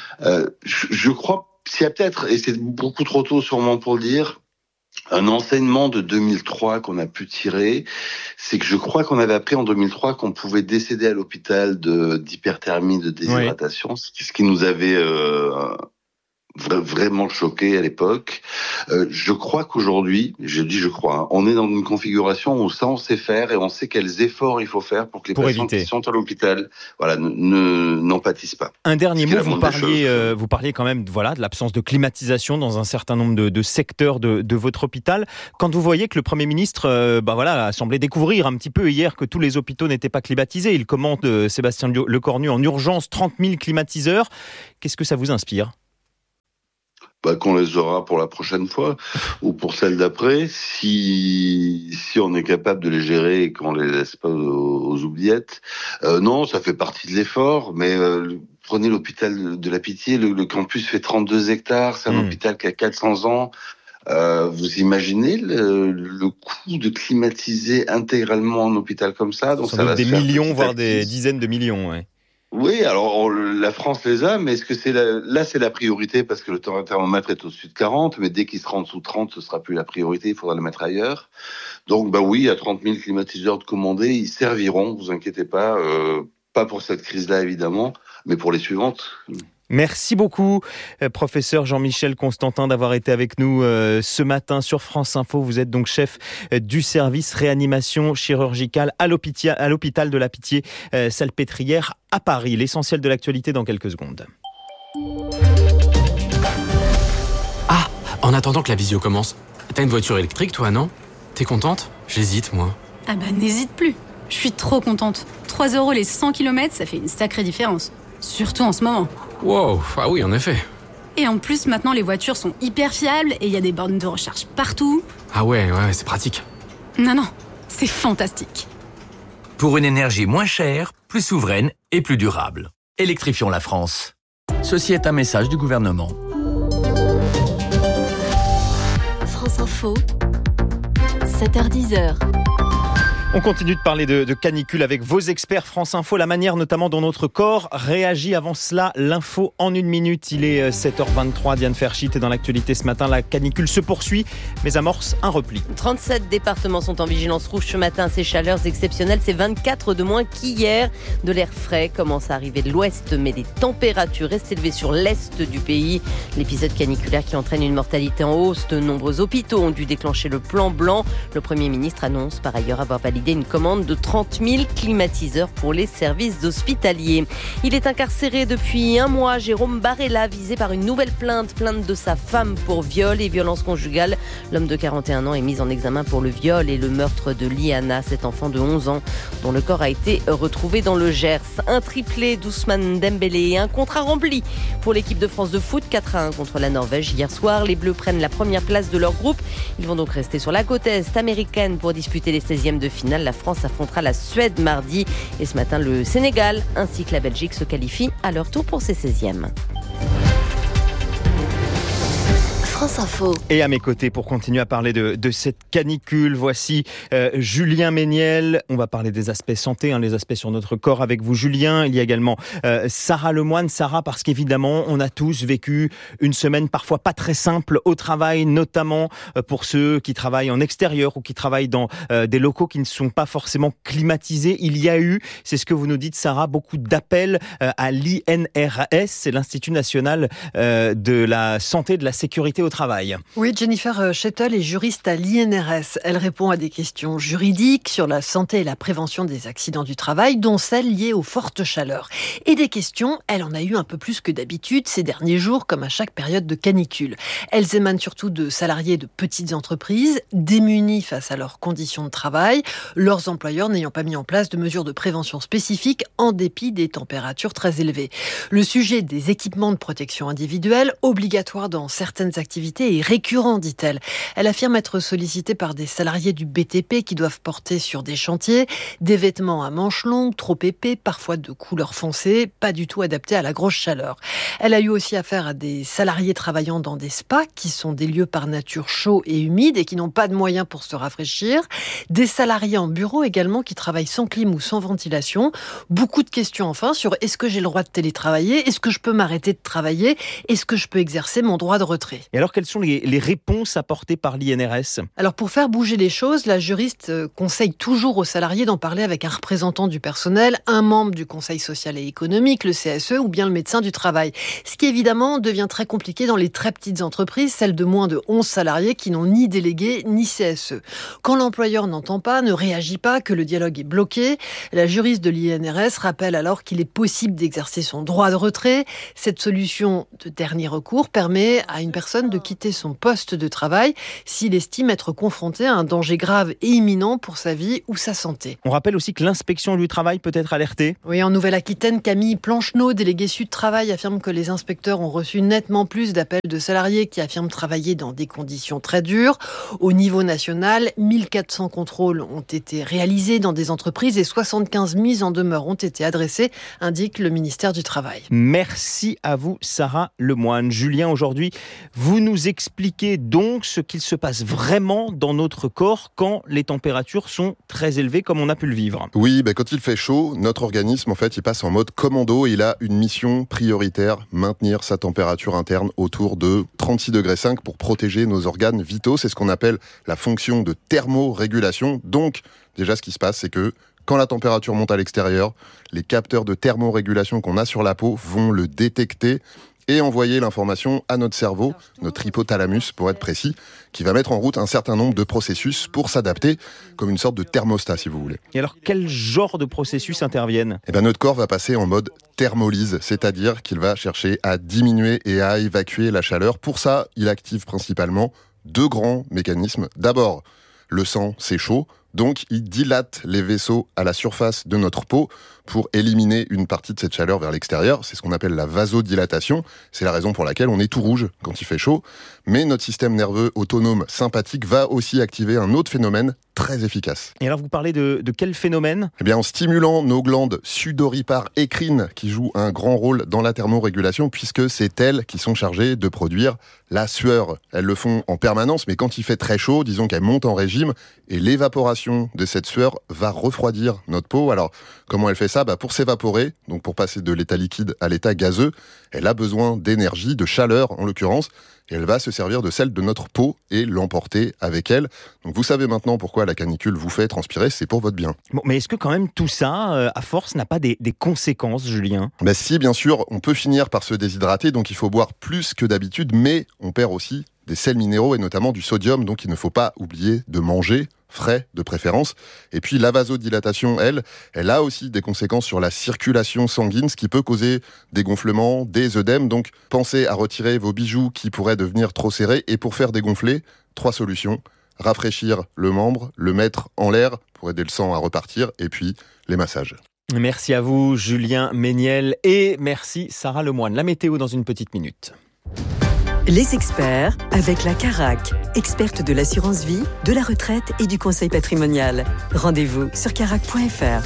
Je crois s'il y a peut-être, et c'est beaucoup trop tôt sûrement pour le dire, un enseignement de 2003 qu'on a pu tirer, c'est que je crois qu'on avait appris en 2003 qu'on pouvait décéder à l'hôpital d'hyperthermie, de déshydratation, ce qui nous avait vraiment choqué à l'époque. Je crois qu'aujourd'hui, on est dans une configuration où ça on sait faire et on sait quels efforts il faut faire pour que les patients qui sont à l'hôpital, n'en pâtissent pas. Un dernier mot, vous parliez quand même, de l'absence de climatisation dans un certain nombre de secteurs de votre hôpital. Quand vous voyez que le Premier ministre, a semblé découvrir un petit peu hier que tous les hôpitaux n'étaient pas climatisés, il commande Sébastien Lecornu en urgence 30 000 climatiseurs. Qu'est-ce que ça vous inspire ? Qu'on les aura pour la prochaine fois ou pour celle d'après, si on est capable de les gérer et qu'on les laisse pas aux oubliettes. Non, ça fait partie de l'effort, mais prenez l'hôpital de la Pitié, le campus fait 32 hectares, c'est un hôpital qui a 400 ans. Vous imaginez le coût de climatiser intégralement un hôpital comme ça? Donc ça va des millions, voire des dizaines de millions, ouais. Oui, alors la France les a, mais est-ce que c'est la priorité parce que le thermomètre est au-dessus de 40, mais dès qu'il sera en dessous de 30, ce sera plus la priorité, il faudra le mettre ailleurs. Donc oui, à 30 000 climatiseurs de commandés, ils serviront, vous inquiétez pas, pas pour cette crise-là évidemment, mais pour les suivantes. Merci beaucoup, professeur Jean-Michel Constantin, d'avoir été avec nous ce matin sur France Info. Vous êtes donc chef du service réanimation chirurgicale à l'hôpital de la Pitié Salpêtrière à Paris. L'essentiel de l'actualité dans quelques secondes. Ah, en attendant que la visio commence, t'as une voiture électrique toi, non ? T'es contente ? J'hésite, moi. Ah n'hésite plus. Je suis trop contente. 3 € les 100 km, ça fait une sacrée différence. Surtout en ce moment. Wow, ah oui, en effet. Et en plus, maintenant, les voitures sont hyper fiables et il y a des bornes de recharge partout. Ah ouais, c'est pratique. Non, c'est fantastique. Pour une énergie moins chère, plus souveraine et plus durable. Électrifions la France. Ceci est un message du gouvernement. France Info, 7h-10h. On continue de parler de canicule avec vos experts France Info, la manière notamment dont notre corps réagit. Avant cela, l'info en 1 minute. Il est 7h23, Diane Ferchit est dans l'actualité ce matin. La canicule se poursuit, mais amorce un repli. 37 départements sont en vigilance rouge ce matin. Ces chaleurs exceptionnelles, c'est 24 de moins qu'hier. De l'air frais commence à arriver de l'ouest, mais les températures restent élevées sur l'est du pays. L'épisode caniculaire qui entraîne une mortalité en hausse. De nombreux hôpitaux ont dû déclencher le plan blanc. Le Premier ministre annonce par ailleurs avoir validé une commande de 30 000 climatiseurs pour les services hospitaliers. Il est incarcéré depuis 1 mois. Jérôme Barella, visé par une nouvelle plainte de sa femme pour viol et violence conjugale. L'homme de 41 ans est mis en examen pour le viol et le meurtre de Liana, cet enfant de 11 ans dont le corps a été retrouvé dans le Gers. Un triplé d'Ousmane Dembélé et un contrat rempli pour l'équipe de France de foot, 4-1 contre la Norvège hier soir. Les Bleus prennent la première place de leur groupe. Ils vont donc rester sur la côte est américaine pour disputer les 16e de finale. La France affrontera la Suède mardi. Et ce matin, le Sénégal ainsi que la Belgique se qualifient à leur tour pour ces 16e. France Info. Et à mes côtés, pour continuer à parler de cette canicule, voici Julien Méniel. On va parler des aspects santé, les aspects sur notre corps avec vous, Julien. Il y a également Sarah Lemoine. Sarah, parce qu'évidemment, on a tous vécu une semaine parfois pas très simple au travail, notamment pour ceux qui travaillent en extérieur ou qui travaillent dans des locaux qui ne sont pas forcément climatisés. Il y a eu, c'est ce que vous nous dites, Sarah, beaucoup d'appels à l'INRS, c'est l'Institut national de la santé et de la sécurité au travail. Oui, Jennifer Shettle est juriste à l'INRS. Elle répond à des questions juridiques sur la santé et la prévention des accidents du travail, dont celles liées aux fortes chaleurs. Et des questions, elle en a eu un peu plus que d'habitude ces derniers jours, comme à chaque période de canicule. Elles émanent surtout de salariés de petites entreprises, démunis face à leurs conditions de travail, leurs employeurs n'ayant pas mis en place de mesures de prévention spécifiques en dépit des températures très élevées. Le sujet des équipements de protection individuelle, obligatoires dans certaines activités activité est récurrent, dit-elle. Elle affirme être sollicitée par des salariés du BTP qui doivent porter sur des chantiers des vêtements à manches longues, trop épais, parfois de couleur foncée, pas du tout adaptés à la grosse chaleur. Elle a eu aussi affaire à des salariés travaillant dans des spas, qui sont des lieux par nature chauds et humides et qui n'ont pas de moyens pour se rafraîchir. Des salariés en bureau également qui travaillent sans clim ou sans ventilation. Beaucoup de questions enfin sur est-ce que j'ai le droit de télétravailler ? Est-ce que je peux m'arrêter de travailler ? Est-ce que je peux exercer mon droit de retrait ? Et alors, quelles sont les réponses apportées par l'INRS ? Alors, pour faire bouger les choses, la juriste conseille toujours aux salariés d'en parler avec un représentant du personnel, un membre du Conseil social et économique, le CSE ou bien le médecin du travail. Ce qui évidemment devient très compliqué dans les très petites entreprises, celles de moins de 11 salariés qui n'ont ni délégué ni CSE. Quand l'employeur n'entend pas, ne réagit pas, que le dialogue est bloqué, la juriste de l'INRS rappelle alors qu'il est possible d'exercer son droit de retrait. Cette solution de dernier recours permet à une personne de quitter son poste de travail s'il estime être confronté à un danger grave et imminent pour sa vie ou sa santé. On rappelle aussi que l'inspection du travail peut être alertée. Oui, en Nouvelle-Aquitaine, Camille Plancheneau, déléguée Sud Travail, affirme que les inspecteurs ont reçu nettement plus d'appels de salariés qui affirment travailler dans des conditions très dures. Au niveau national, 1400 contrôles ont été réalisés dans des entreprises et 75 mises en demeure ont été adressées, indique le ministère du Travail. Merci à vous, Sarah Lemoine. Julien, aujourd'hui, vous nous expliquez donc ce qu'il se passe vraiment dans notre corps quand les températures sont très élevées, comme on a pu le vivre. Oui, quand il fait chaud, notre organisme, en fait, il passe en mode commando. Il a une mission prioritaire, maintenir sa température interne autour de 36,5 degrés pour protéger nos organes vitaux. C'est ce qu'on appelle la fonction de thermorégulation. Donc, déjà, ce qui se passe, c'est que quand la température monte à l'extérieur, les capteurs de thermorégulation qu'on a sur la peau vont le détecter et envoyer l'information à notre cerveau, notre hypothalamus pour être précis, qui va mettre en route un certain nombre de processus pour s'adapter, comme une sorte de thermostat si vous voulez. Et alors, quel genre de processus interviennent ? Notre corps va passer en mode thermolyse, c'est-à-dire qu'il va chercher à diminuer et à évacuer la chaleur. Pour ça, il active principalement 2 grands mécanismes. D'abord, le sang, c'est chaud, donc il dilate les vaisseaux à la surface de notre peau pour éliminer une partie de cette chaleur vers l'extérieur. C'est ce qu'on appelle la vasodilatation. C'est la raison pour laquelle on est tout rouge quand il fait chaud. Mais notre système nerveux autonome sympathique va aussi activer un autre phénomène très efficace. Et alors, vous parlez de quel phénomène ? En stimulant nos glandes sudoripares écrines qui jouent un grand rôle dans la thermorégulation puisque c'est elles qui sont chargées de produire la sueur. Elles le font en permanence, mais quand il fait très chaud, disons qu'elles montent en régime et l'évaporation de cette sueur va refroidir notre peau. Alors, comment elle fait ça ? Pour s'évaporer, donc pour passer de l'état liquide à l'état gazeux, elle a besoin d'énergie, de chaleur en l'occurrence, et elle va se servir de celle de notre peau et l'emporter avec elle. Donc vous savez maintenant pourquoi la canicule vous fait transpirer, c'est pour votre bien. Bon, mais est-ce que quand même tout ça, à force, n'a pas des conséquences, Julien ? Si, bien sûr, on peut finir par se déshydrater, donc il faut boire plus que d'habitude, mais on perd aussi des sels minéraux et notamment du sodium, donc il ne faut pas oublier de manger frais de préférence. Et puis la vasodilatation, elle a aussi des conséquences sur la circulation sanguine, ce qui peut causer des gonflements, des œdèmes. Donc pensez à retirer vos bijoux qui pourraient devenir trop serrés. Et pour faire dégonfler, 3 solutions. Rafraîchir le membre, le mettre en l'air pour aider le sang à repartir, et puis les massages. Merci à vous, Julien Méniel, et merci Sarah Lemoine. La météo dans une petite minute. Les experts avec la Carac, experte de l'assurance vie, de la retraite et du conseil patrimonial. Rendez-vous sur carac.fr.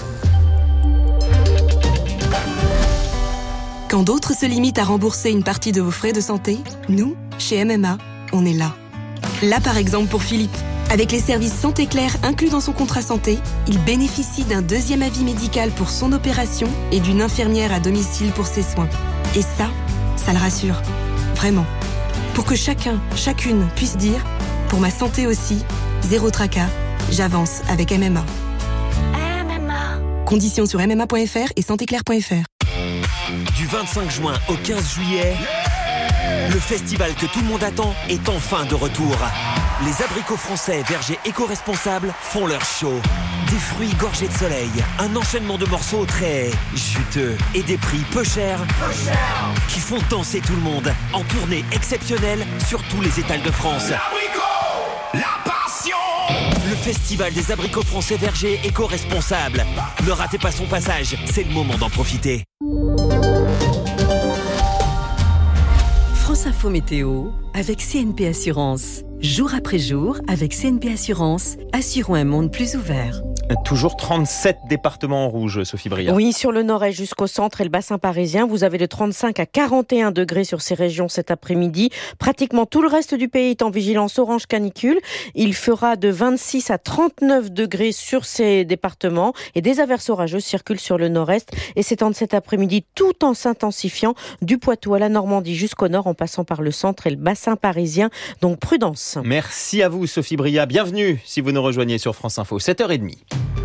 Quand d'autres se limitent à rembourser une partie de vos frais de santé, nous, chez MMA, on est là. Là par exemple pour Philippe. Avec les services Santé Claire inclus dans son contrat santé, il bénéficie d'un 2e avis médical pour son opération et d'une infirmière à domicile pour ses soins. Et ça le rassure. Vraiment. Pour que chacun, chacune puisse dire « Pour ma santé aussi, zéro tracas, j'avance avec MMA ». Conditions sur mma.fr et santéclair.fr. Du 25 juin au 15 juillet, le festival que tout le monde attend est enfin de retour. Les abricots français vergers éco-responsables font leur show. Des fruits gorgés de soleil, un enchaînement de morceaux très juteux et des prix peu chers qui font danser tout le monde en tournée exceptionnelle sur tous les étals de France. La passion! Le festival des abricots français vergers éco-responsables. Ne ratez pas son passage, c'est le moment d'en profiter. France Info Météo avec CNP Assurance. Jour après jour, avec CNP Assurance, assurons un monde plus ouvert. Toujours 37 départements en rouge, Sophie Bria. Oui, sur le nord-est jusqu'au centre et le bassin parisien, vous avez de 35 à 41 degrés sur ces régions cet après-midi. Pratiquement tout le reste du pays est en vigilance orange canicule. Il fera de 26 à 39 degrés sur ces départements et des averses orageuses circulent sur le nord-est et s'étendent cet après-midi tout en s'intensifiant du Poitou à la Normandie jusqu'au nord en passant par le centre et le bassin parisien. Donc prudence. Merci à vous, Sophie Bria. Bienvenue si vous nous rejoignez sur France Info, 7h30.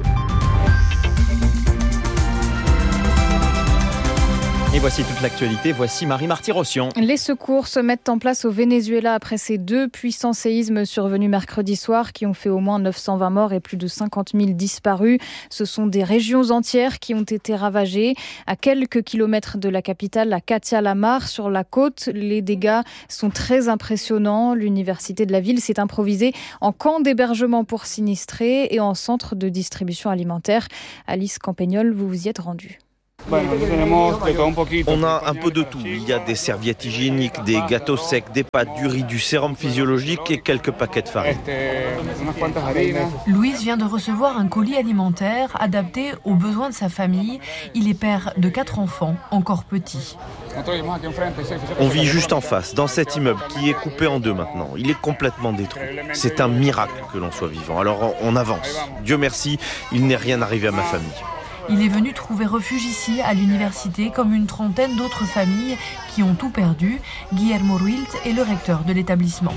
Et voici toute l'actualité, voici Marie-Marty Rossian. Les secours se mettent en place au Venezuela après ces 2 puissants séismes survenus mercredi soir qui ont fait au moins 920 morts et plus de 50 000 disparus. Ce sont des régions entières qui ont été ravagées. À quelques kilomètres de la capitale, à Catia-la-Mar, sur la côte, les dégâts sont très impressionnants. L'université de la ville s'est improvisée en camp d'hébergement pour sinistrés et en centre de distribution alimentaire. Alice Campagnol, vous vous y êtes rendue. On a un peu de tout. Il y a des serviettes hygiéniques, des gâteaux secs, des pâtes, du riz, du sérum physiologique et quelques paquets de farine. Louise vient de recevoir un colis alimentaire adapté aux besoins de sa famille. Il est père de 4 enfants, encore petits. On vit juste en face, dans cet immeuble qui est coupé en 2 maintenant. Il est complètement détruit. C'est un miracle que l'on soit vivant. Alors on avance. Dieu merci, il n'est rien arrivé à ma famille. Il est venu trouver refuge ici, à l'université, comme une trentaine d'autres familles qui ont tout perdu. Guillermo Ruilt est le recteur de l'établissement.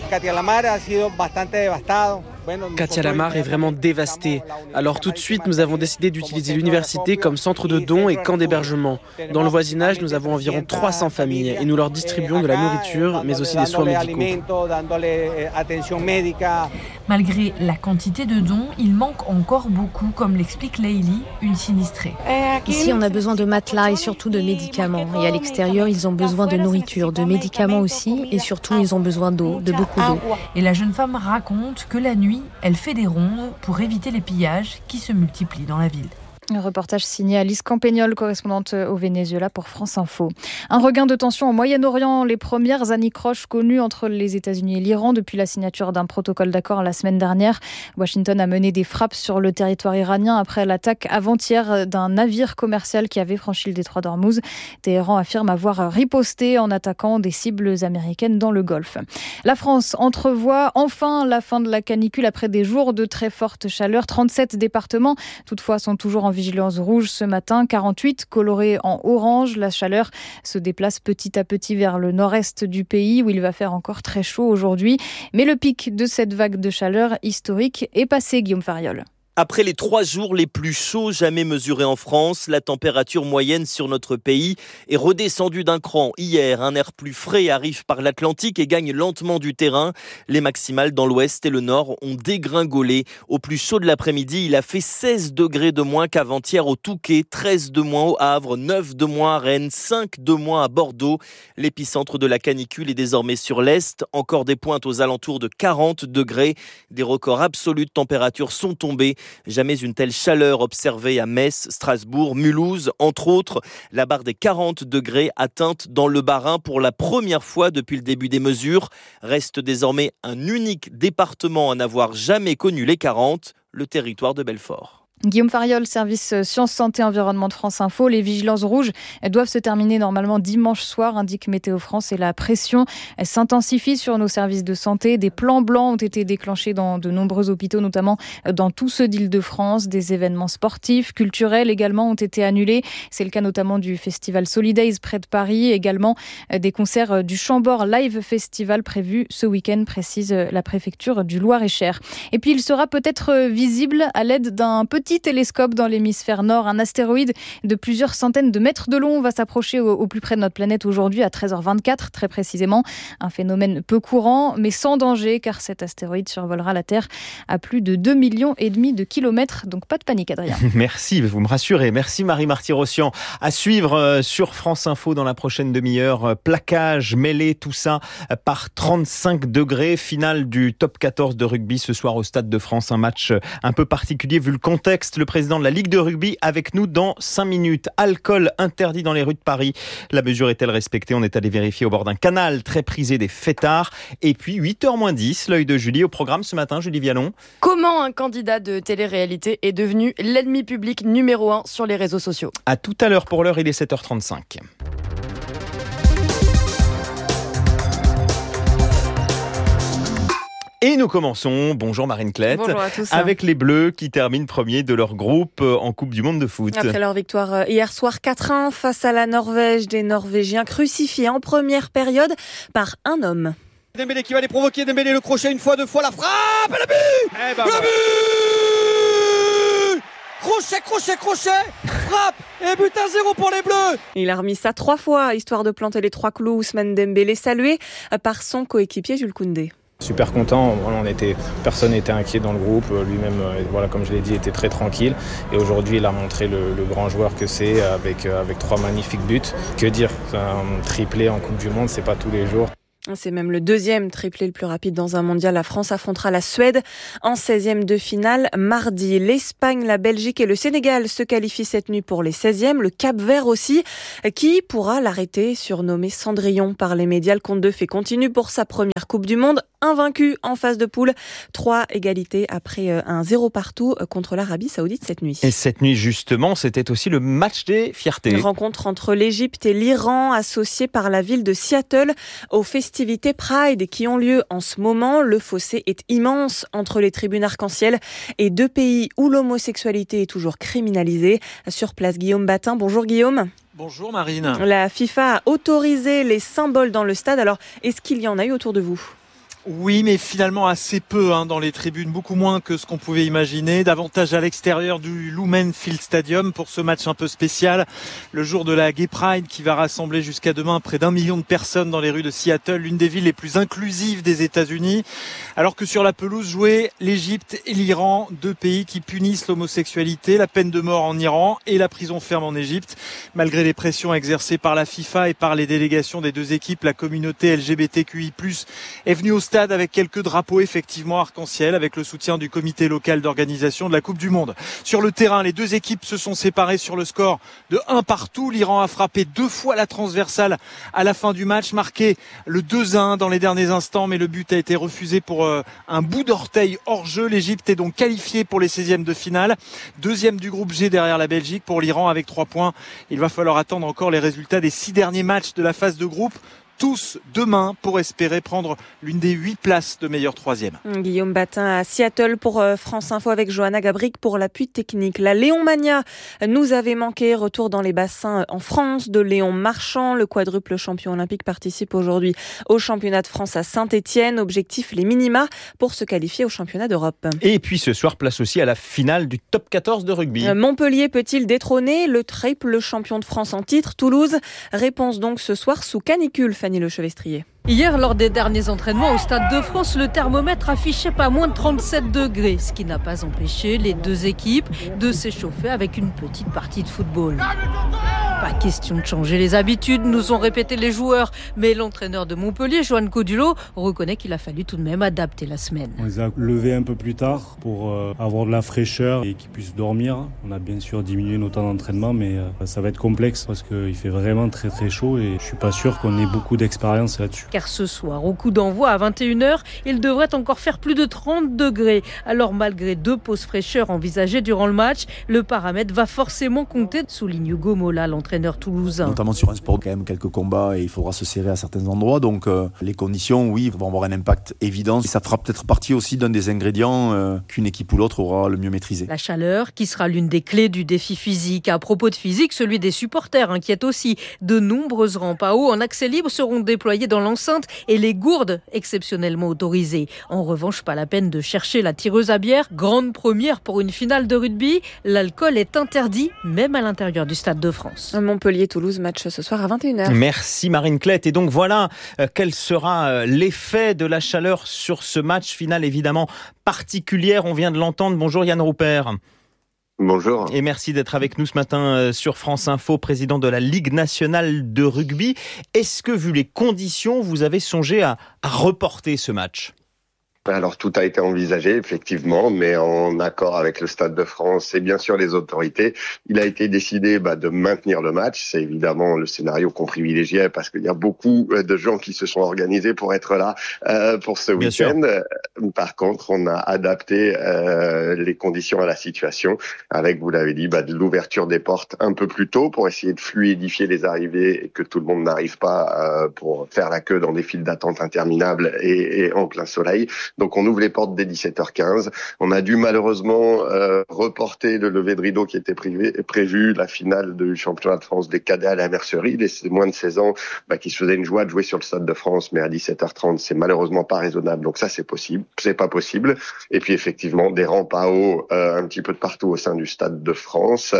Catia-la-Mar est vraiment dévastée. Alors tout de suite, nous avons décidé d'utiliser l'université comme centre de dons et camp d'hébergement. Dans le voisinage, nous avons environ 300 familles et nous leur distribuons de la nourriture, mais aussi des soins médicaux. Malgré la quantité de dons, il manque encore beaucoup, comme l'explique Leili, une sinistrée. Ici, on a besoin de matelas et surtout de médicaments. Et à l'extérieur, ils ont besoin de nourriture, de médicaments aussi. Et surtout, ils ont besoin d'eau, de beaucoup d'eau. Et la jeune femme raconte que la nuit, elle fait des rondes pour éviter les pillages qui se multiplient dans la ville. Un reportage signé Alice Campagnol, correspondante au Venezuela pour France Info. Un regain de tension au Moyen-Orient. Les premières anicroches connues entre les États-Unis et l'Iran depuis la signature d'un protocole d'accord la semaine dernière. Washington a mené des frappes sur le territoire iranien après l'attaque avant-hier d'un navire commercial qui avait franchi le détroit d'Ormuz. Téhéran affirme avoir riposté en attaquant des cibles américaines dans le Golfe. La France entrevoit enfin la fin de la canicule après des jours de très forte chaleur. 37 départements, toutefois, sont toujours en vigilance rouge ce matin, 48 colorés en orange. La chaleur se déplace petit à petit vers le nord-est du pays où il va faire encore très chaud aujourd'hui. Mais le pic de cette vague de chaleur historique est passé, Guillaume Fariol. Après les 3 jours les plus chauds jamais mesurés en France, la température moyenne sur notre pays est redescendue d'un cran. Hier, un air plus frais arrive par l'Atlantique et gagne lentement du terrain. Les maximales dans l'ouest et le nord ont dégringolé. Au plus chaud de l'après-midi, il a fait 16 degrés de moins qu'avant-hier au Touquet, 13 de moins au Havre, 9 de moins à Rennes, 5 de moins à Bordeaux. L'épicentre de la canicule est désormais sur l'est. Encore des pointes aux alentours de 40 degrés. Des records absolus de température sont tombés. Jamais une telle chaleur observée à Metz, Strasbourg, Mulhouse, entre autres. La barre des 40 degrés atteinte dans le Bas-Rhin pour la première fois depuis le début des mesures. Reste désormais un unique département à n'avoir jamais connu les 40, le territoire de Belfort. Guillaume Fariol, service Sciences, Santé, Environnement de France Info. Les vigilances rouges doivent se terminer normalement dimanche soir, indique Météo France. Et la pression s'intensifie sur nos services de santé. Des plans blancs ont été déclenchés dans de nombreux hôpitaux, notamment dans tous ceux d'Île-de-France. Des événements sportifs, culturels également ont été annulés. C'est le cas notamment du festival Solidays près de Paris. Également des concerts du Chambord Live Festival prévus ce week-end, précise la préfecture du Loir-et-Cher. Et puis il sera peut-être visible à l'aide d'un petit télescope dans l'hémisphère nord. Un astéroïde de plusieurs centaines de mètres de long va s'approcher au plus près de notre planète aujourd'hui à 13h24 très précisément. Un phénomène peu courant mais sans danger car cet astéroïde survolera la Terre à plus de 2,5 millions de kilomètres. Donc pas de panique, Adrien. Merci, vous me rassurez. Merci Marie-Marty Rossian. À suivre sur France Info dans la prochaine demi-heure. Plaquage, mêlé, tout ça par 35 degrés. Finale du top 14 de rugby ce soir au Stade de France. Un match un peu particulier vu le contexte. Text, le président de la Ligue de rugby, avec nous dans 5 minutes. Alcool interdit dans les rues de Paris. La mesure est-elle respectée? On est allé vérifier au bord d'un canal très prisé des fêtards. Et puis 8h-10, l'œil de Julie au programme ce matin, Julie Vialon. Comment un candidat de télé-réalité est devenu l'ennemi public numéro 1 sur les réseaux sociaux? À tout à l'heure, pour l'heure, il est 7h35. Et nous commençons, bonjour Marine Klett, bonjour à tous. Avec les Bleus qui terminent premier de leur groupe en Coupe du Monde de foot. Après leur victoire hier soir 4-1 face à la Norvège, des Norvégiens crucifiés en première période par un homme. Dembélé qui va les provoquer, Dembélé le crochet une fois, deux fois, la frappe, le but, le but, crochet, frappe et but 1-0 pour les Bleus. Il a remis ça 3 fois, histoire de planter les 3 clous. Ousmane Dembélé salué par son coéquipier Jules Koundé. Super content, personne n'était inquiet dans le groupe, lui-même, comme je l'ai dit, était très tranquille. Et aujourd'hui, il a montré le grand joueur que c'est avec 3 magnifiques buts. Que dire, un triplé en Coupe du Monde, c'est pas tous les jours. C'est même le 2e triplé le plus rapide dans un mondial. La France affrontera la Suède en 16e de finale mardi. L'Espagne, la Belgique et le Sénégal se qualifient cette nuit pour les 16e. Le Cap-Vert aussi, qui pourra l'arrêter, surnommé Cendrillon par les médias. Le conte de fées continue pour sa première Coupe du Monde. Invaincu en phase de poule. 3 égalités après un 0 partout contre l'Arabie Saoudite cette nuit. Et cette nuit, justement, c'était aussi le match des fiertés. Une rencontre entre l'Égypte et l'Iran, associée par la ville de Seattle aux festivités Pride qui ont lieu en ce moment. Le fossé est immense entre les tribunes arc-en-ciel et 2 pays où l'homosexualité est toujours criminalisée. Sur place, Guillaume Batin. Bonjour Guillaume. Bonjour Marine. La FIFA a autorisé les symboles dans le stade. Alors, est-ce qu'il y en a eu autour de vous ? Oui, mais finalement assez peu dans les tribunes, beaucoup moins que ce qu'on pouvait imaginer. Davantage à l'extérieur du Lumenfield Stadium pour ce match un peu spécial. Le jour de la Gay Pride qui va rassembler jusqu'à demain près d'1 million de personnes dans les rues de Seattle, l'une des villes les plus inclusives des États-Unis. Alors que sur la pelouse jouaient l'Égypte et l'Iran, 2 pays qui punissent l'homosexualité, la peine de mort en Iran et la prison ferme en Égypte. Malgré les pressions exercées par la FIFA et par les délégations des 2 équipes, la communauté LGBTQI+ est venue au stade avec quelques drapeaux effectivement arc-en-ciel avec le soutien du comité local d'organisation de la Coupe du Monde. Sur le terrain, les 2 équipes se sont séparées sur le score de 1 partout. L'Iran a frappé 2 fois la transversale à la fin du match, marqué le 2-1 dans les derniers instants, mais le but a été refusé pour un bout d'orteil hors jeu. L'Égypte est donc qualifiée pour les 16e de finale. 2e du groupe G derrière la Belgique pour l'Iran avec 3 points. Il va falloir attendre encore les résultats des 6 derniers matchs de la phase de groupe. Tous demain pour espérer prendre l'une des 8 places de meilleur 3e. Guillaume Batin à Seattle pour France Info avec Johanna Gabric pour l'appui technique. La Léon-Mania nous avait manqué. Retour dans les bassins en France de Léon Marchand. Le quadruple champion olympique participe aujourd'hui au championnat de France à Saint-Étienne. Objectif les minima pour se qualifier au championnat d'Europe. Et puis ce soir, place aussi à la finale du top 14 de rugby. Montpellier peut-il détrôner le triple champion de France en titre, Toulouse? Réponse donc ce soir sous canicule. Fanny Lechevestrier. Hier, lors des derniers entraînements au Stade de France, le thermomètre affichait pas moins de 37 degrés, ce qui n'a pas empêché les 2 équipes de s'échauffer avec une petite partie de football. Pas question de changer les habitudes, nous ont répété les joueurs, mais l'entraîneur de Montpellier, Johan Codulot, reconnaît qu'il a fallu tout de même adapter la semaine. On les a levés un peu plus tard pour avoir de la fraîcheur et qu'ils puissent dormir. On a bien sûr diminué nos temps d'entraînement, mais ça va être complexe parce qu'il fait vraiment très très chaud et je suis pas sûr qu'on ait beaucoup d'expérience là-dessus. Car ce soir, au coup d'envoi à 21h, il devrait encore faire plus de 30 degrés. Alors malgré 2 pauses fraîcheur envisagées durant le match, le paramètre va forcément compter, souligne Hugo Mola, l'entraîneur toulousain. Notamment sur un sport, quand même quelques combats et il faudra se serrer à certains endroits. Donc les conditions, oui, vont avoir un impact évident. Et ça fera peut-être partie aussi d'un des ingrédients qu'une équipe ou l'autre aura le mieux maîtrisé. La chaleur qui sera l'une des clés du défi physique. À propos de physique, celui des supporters inquiète aussi. De nombreuses rampes à eau en accès libre seront déployées dans l'enceinte et les gourdes exceptionnellement autorisées. En revanche, pas la peine de chercher la tireuse à bière. Grande première pour une finale de rugby. L'alcool est interdit, même à l'intérieur du Stade de France. Montpellier-Toulouse, match ce soir à 21h. Merci Marine Klett. Et donc voilà, quel sera l'effet de la chaleur sur ce match final évidemment particulière. On vient de l'entendre. Bonjour Yann Roupert. Bonjour. Et merci d'être avec nous ce matin sur France Info, président de la Ligue nationale de rugby. Est-ce que, vu les conditions, vous avez songé à reporter ce match ? Alors tout a été envisagé effectivement, mais en accord avec le Stade de France et bien sûr les autorités. Il a été décidé de maintenir le match. C'est évidemment le scénario qu'on privilégiait parce qu'il y a beaucoup de gens qui se sont organisés pour être là pour ce week-end. Par contre, on a adapté les conditions à la situation avec, vous l'avez dit, de l'ouverture des portes un peu plus tôt pour essayer de fluidifier les arrivées et que tout le monde n'arrive pas pour faire la queue dans des files d'attente interminables et en plein soleil. Donc on ouvre les portes dès 17h15. On a dû malheureusement reporter le lever de rideau qui était prévu, la finale du championnat de France des cadets à la Mercerie, les moins de 16 ans qui se faisaient une joie de jouer sur le Stade de France, mais à 17h30 c'est malheureusement pas raisonnable. Donc ça c'est pas possible. Et puis effectivement des rampes à eau un petit peu de partout au sein du Stade de France,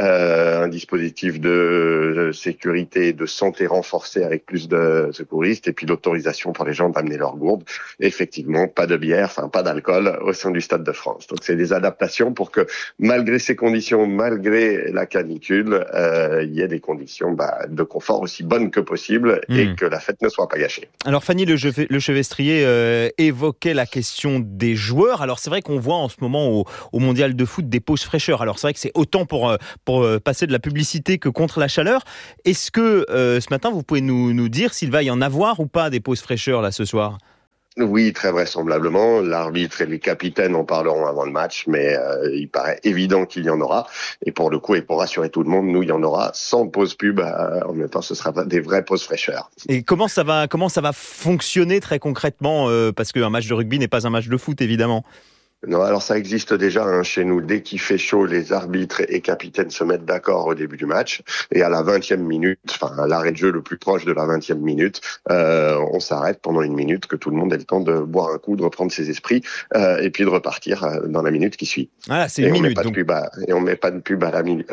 un dispositif de sécurité et de santé renforcé avec plus de secouristes et puis l'autorisation pour les gens d'amener leurs gourdes. Et effectivement pas de bière, pas d'alcool au sein du Stade de France. Donc c'est des adaptations pour que malgré ces conditions, malgré la canicule, il y ait des conditions de confort aussi bonnes que possible et que la fête ne soit pas gâchée. Alors Fanny Lechevestrier évoquait la question des joueurs. Alors c'est vrai qu'on voit en ce moment au mondial de foot des pauses fraîcheur. Alors c'est vrai que c'est autant pour passer de la publicité que contre la chaleur. Est-ce que ce matin vous pouvez nous dire s'il va y en avoir ou pas des pauses fraîcheur là ce soir ? Oui, très vraisemblablement. L'arbitre et les capitaines en parleront avant le match, mais il paraît évident qu'il y en aura. Et pour le coup, et pour rassurer tout le monde, nous, il y en aura sans pause pub. En même temps, ce sera des vraies pauses fraîcheur. Et comment ça va fonctionner très concrètement parce qu'un match de rugby n'est pas un match de foot, évidemment. Non, alors ça existe déjà chez nous. Dès qu'il fait chaud, les arbitres et capitaines se mettent d'accord au début du match. Et à la 20e minute, à l'arrêt de jeu le plus proche de la 20e minute, on s'arrête pendant une minute, que tout le monde ait le temps de boire un coup, de reprendre ses esprits, et puis de repartir dans la minute qui suit. Voilà, c'est une minute. Et on met pas de pub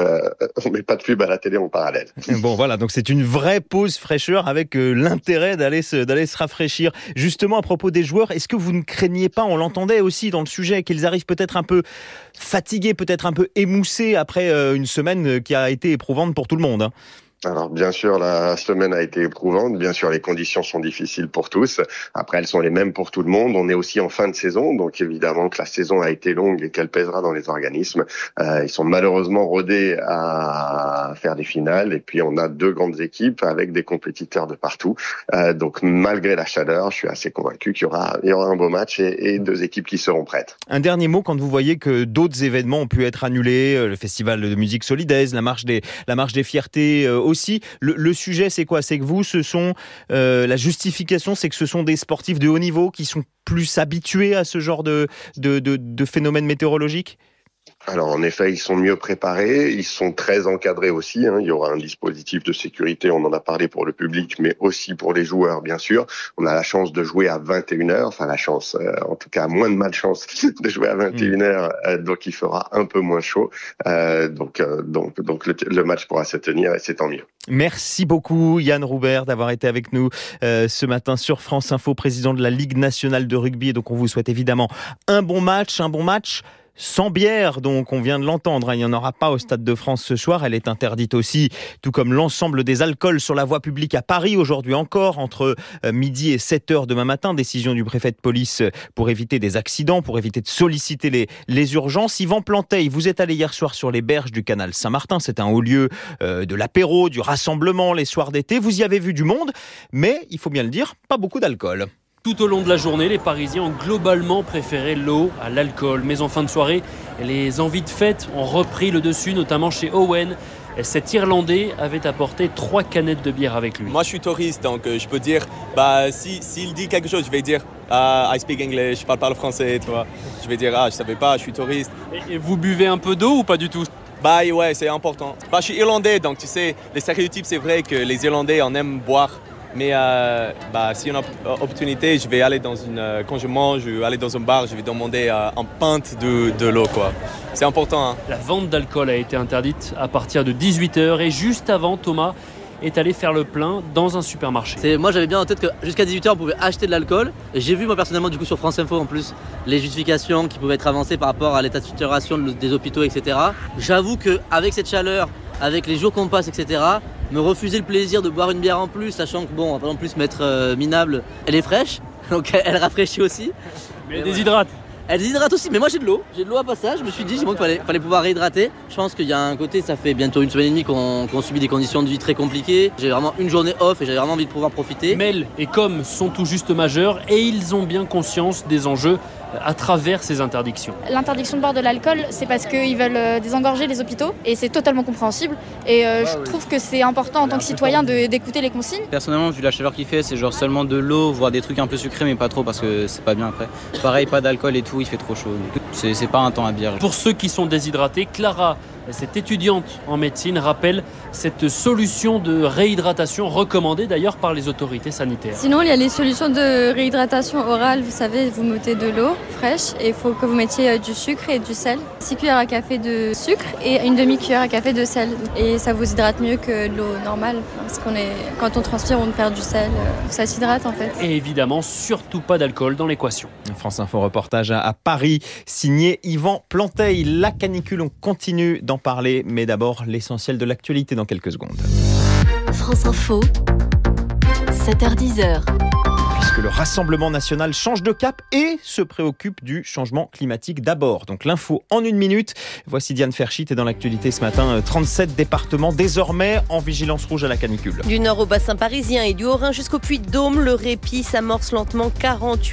à la télé en parallèle. Bon, voilà, donc c'est une vraie pause fraîcheur avec l'intérêt d'aller se rafraîchir. Justement, à propos des joueurs, est-ce que vous ne craignez pas, on l'entendait aussi dans le sujet, qu'ils arrivent peut-être un peu fatigués, peut-être un peu émoussés après une semaine qui a été éprouvante pour tout le monde. Alors bien sûr, la semaine a été éprouvante. Bien sûr, les conditions sont difficiles pour tous. Après, elles sont les mêmes pour tout le monde. On est aussi en fin de saison, donc évidemment que la saison a été longue et qu'elle pèsera dans les organismes. Ils sont malheureusement rodés à faire des finales. Et puis, on a deux grandes équipes avec des compétiteurs de partout. Donc, malgré la chaleur, je suis assez convaincu qu'il y aura un beau match et deux équipes qui seront prêtes. Un dernier mot, quand vous voyez que d'autres événements ont pu être annulés, le festival de musique solidaise, la marche des fiertés aussi. Le sujet, c'est quoi ? C'est que vous, la justification, c'est que ce sont des sportifs de haut niveau qui sont plus habitués à ce genre de phénomènes météorologiques ? Alors en effet, ils sont mieux préparés, ils sont très encadrés aussi. Il y aura un dispositif de sécurité, on en a parlé pour le public, mais aussi pour les joueurs, bien sûr. On a la chance de jouer à 21h, en tout cas moins de malchance de jouer à 21h, donc il fera un peu moins chaud. Donc le match pourra se tenir et c'est tant mieux. Merci beaucoup Yann Roubert d'avoir été avec nous ce matin sur France Info, président de la Ligue nationale de rugby. Et donc on vous souhaite évidemment un bon match sans bière, donc on vient de l'entendre, il n'y en aura pas au Stade de France ce soir, elle est interdite aussi, tout comme l'ensemble des alcools sur la voie publique à Paris, aujourd'hui encore, entre midi et 7h demain matin, décision du préfet de police pour éviter des accidents, pour éviter de solliciter les urgences. Yvan Planteil, vous êtes allé hier soir sur les berges du canal Saint-Martin, c'est un haut lieu de l'apéro, du rassemblement les soirs d'été, vous y avez vu du monde, mais il faut bien le dire, pas beaucoup d'alcool. Tout au long de la journée, les Parisiens ont globalement préféré l'eau à l'alcool. Mais en fin de soirée, les envies de fête ont repris le dessus, notamment chez Owen. Cet Irlandais avait apporté 3 canettes de bière avec lui. Moi, je suis touriste, donc je peux dire, s'il dit quelque chose, je vais dire I speak English, je parle français, tu vois. Je vais dire, je savais pas, je suis touriste. Et vous buvez un peu d'eau ou pas du tout ? Ouais, c'est important. Je suis irlandais, donc tu sais, les stéréotypes, c'est vrai que les Irlandais en aiment boire. Mais si on a opportunité, je vais aller quand je mange, je vais aller dans un bar, je vais demander un pinte de l'eau, quoi. C'est important. Hein. La vente d'alcool a été interdite à partir de 18h et juste avant, Thomas est allé faire le plein dans un supermarché. Moi, j'avais bien en tête que jusqu'à 18h, on pouvait acheter de l'alcool. J'ai vu, moi, personnellement, du coup, sur France Info, en plus, les justifications qui pouvaient être avancées par rapport à l'état de saturation des hôpitaux, etc. J'avoue qu'avec cette chaleur, avec les jours qu'on passe, etc., me refuser le plaisir de boire une bière en plus, sachant que, on va pas non plus mettre minable, elle est fraîche, donc elle rafraîchit aussi. Mais elle déshydrate. Elle déshydrate aussi, mais moi j'ai de l'eau à passage. Je me suis dit qu'il fallait pouvoir réhydrater. Je pense qu'il y a un côté, ça fait bientôt 1 semaine et demie qu'on subit des conditions de vie très compliquées. J'ai vraiment une journée off et j'avais vraiment envie de pouvoir profiter. Mel et Com sont tout juste majeurs et ils ont bien conscience des enjeux à travers ces interdictions. L'interdiction de boire de l'alcool, c'est parce qu'ils veulent désengorger les hôpitaux et c'est totalement compréhensible. Et je trouve que c'est important en tant que citoyen d'écouter les consignes. Personnellement, vu la chaleur qu'il fait, c'est genre seulement de l'eau, voire des trucs un peu sucrés, mais pas trop parce que c'est pas bien après. Pareil, pas d'alcool et tout, il fait trop chaud. C'est pas un temps à bière. Pour ceux qui sont déshydratés, Clara, cette étudiante en médecine, rappelle cette solution de réhydratation recommandée d'ailleurs par les autorités sanitaires. Sinon, il y a les solutions de réhydratation orale. Vous savez, vous mettez de l'eau fraîche et il faut que vous mettiez du sucre et du sel. 6 cuillères à café de sucre et une demi-cuillère à café de sel. Et ça vous hydrate mieux que de l'eau normale. Parce quand on transpire, on perd du sel. Ça s'hydrate en fait. Et évidemment, surtout pas d'alcool dans l'équation. France Info reportage à Paris, signé Yvan Planteil. La canicule, on continue d'en parler, mais d'abord l'essentiel de l'actualité dans quelques secondes. France Info, 7h-10h. Puisque le Rassemblement national change de cap et se préoccupe du changement climatique d'abord. Donc l'info en 1 minute. Voici Diane Ferchit et dans l'actualité ce matin, 37 départements désormais en vigilance rouge à la canicule. Du nord au bassin parisien et du Haut-Rhin jusqu'au Puy-de-Dôme, le répit s'amorce lentement. 48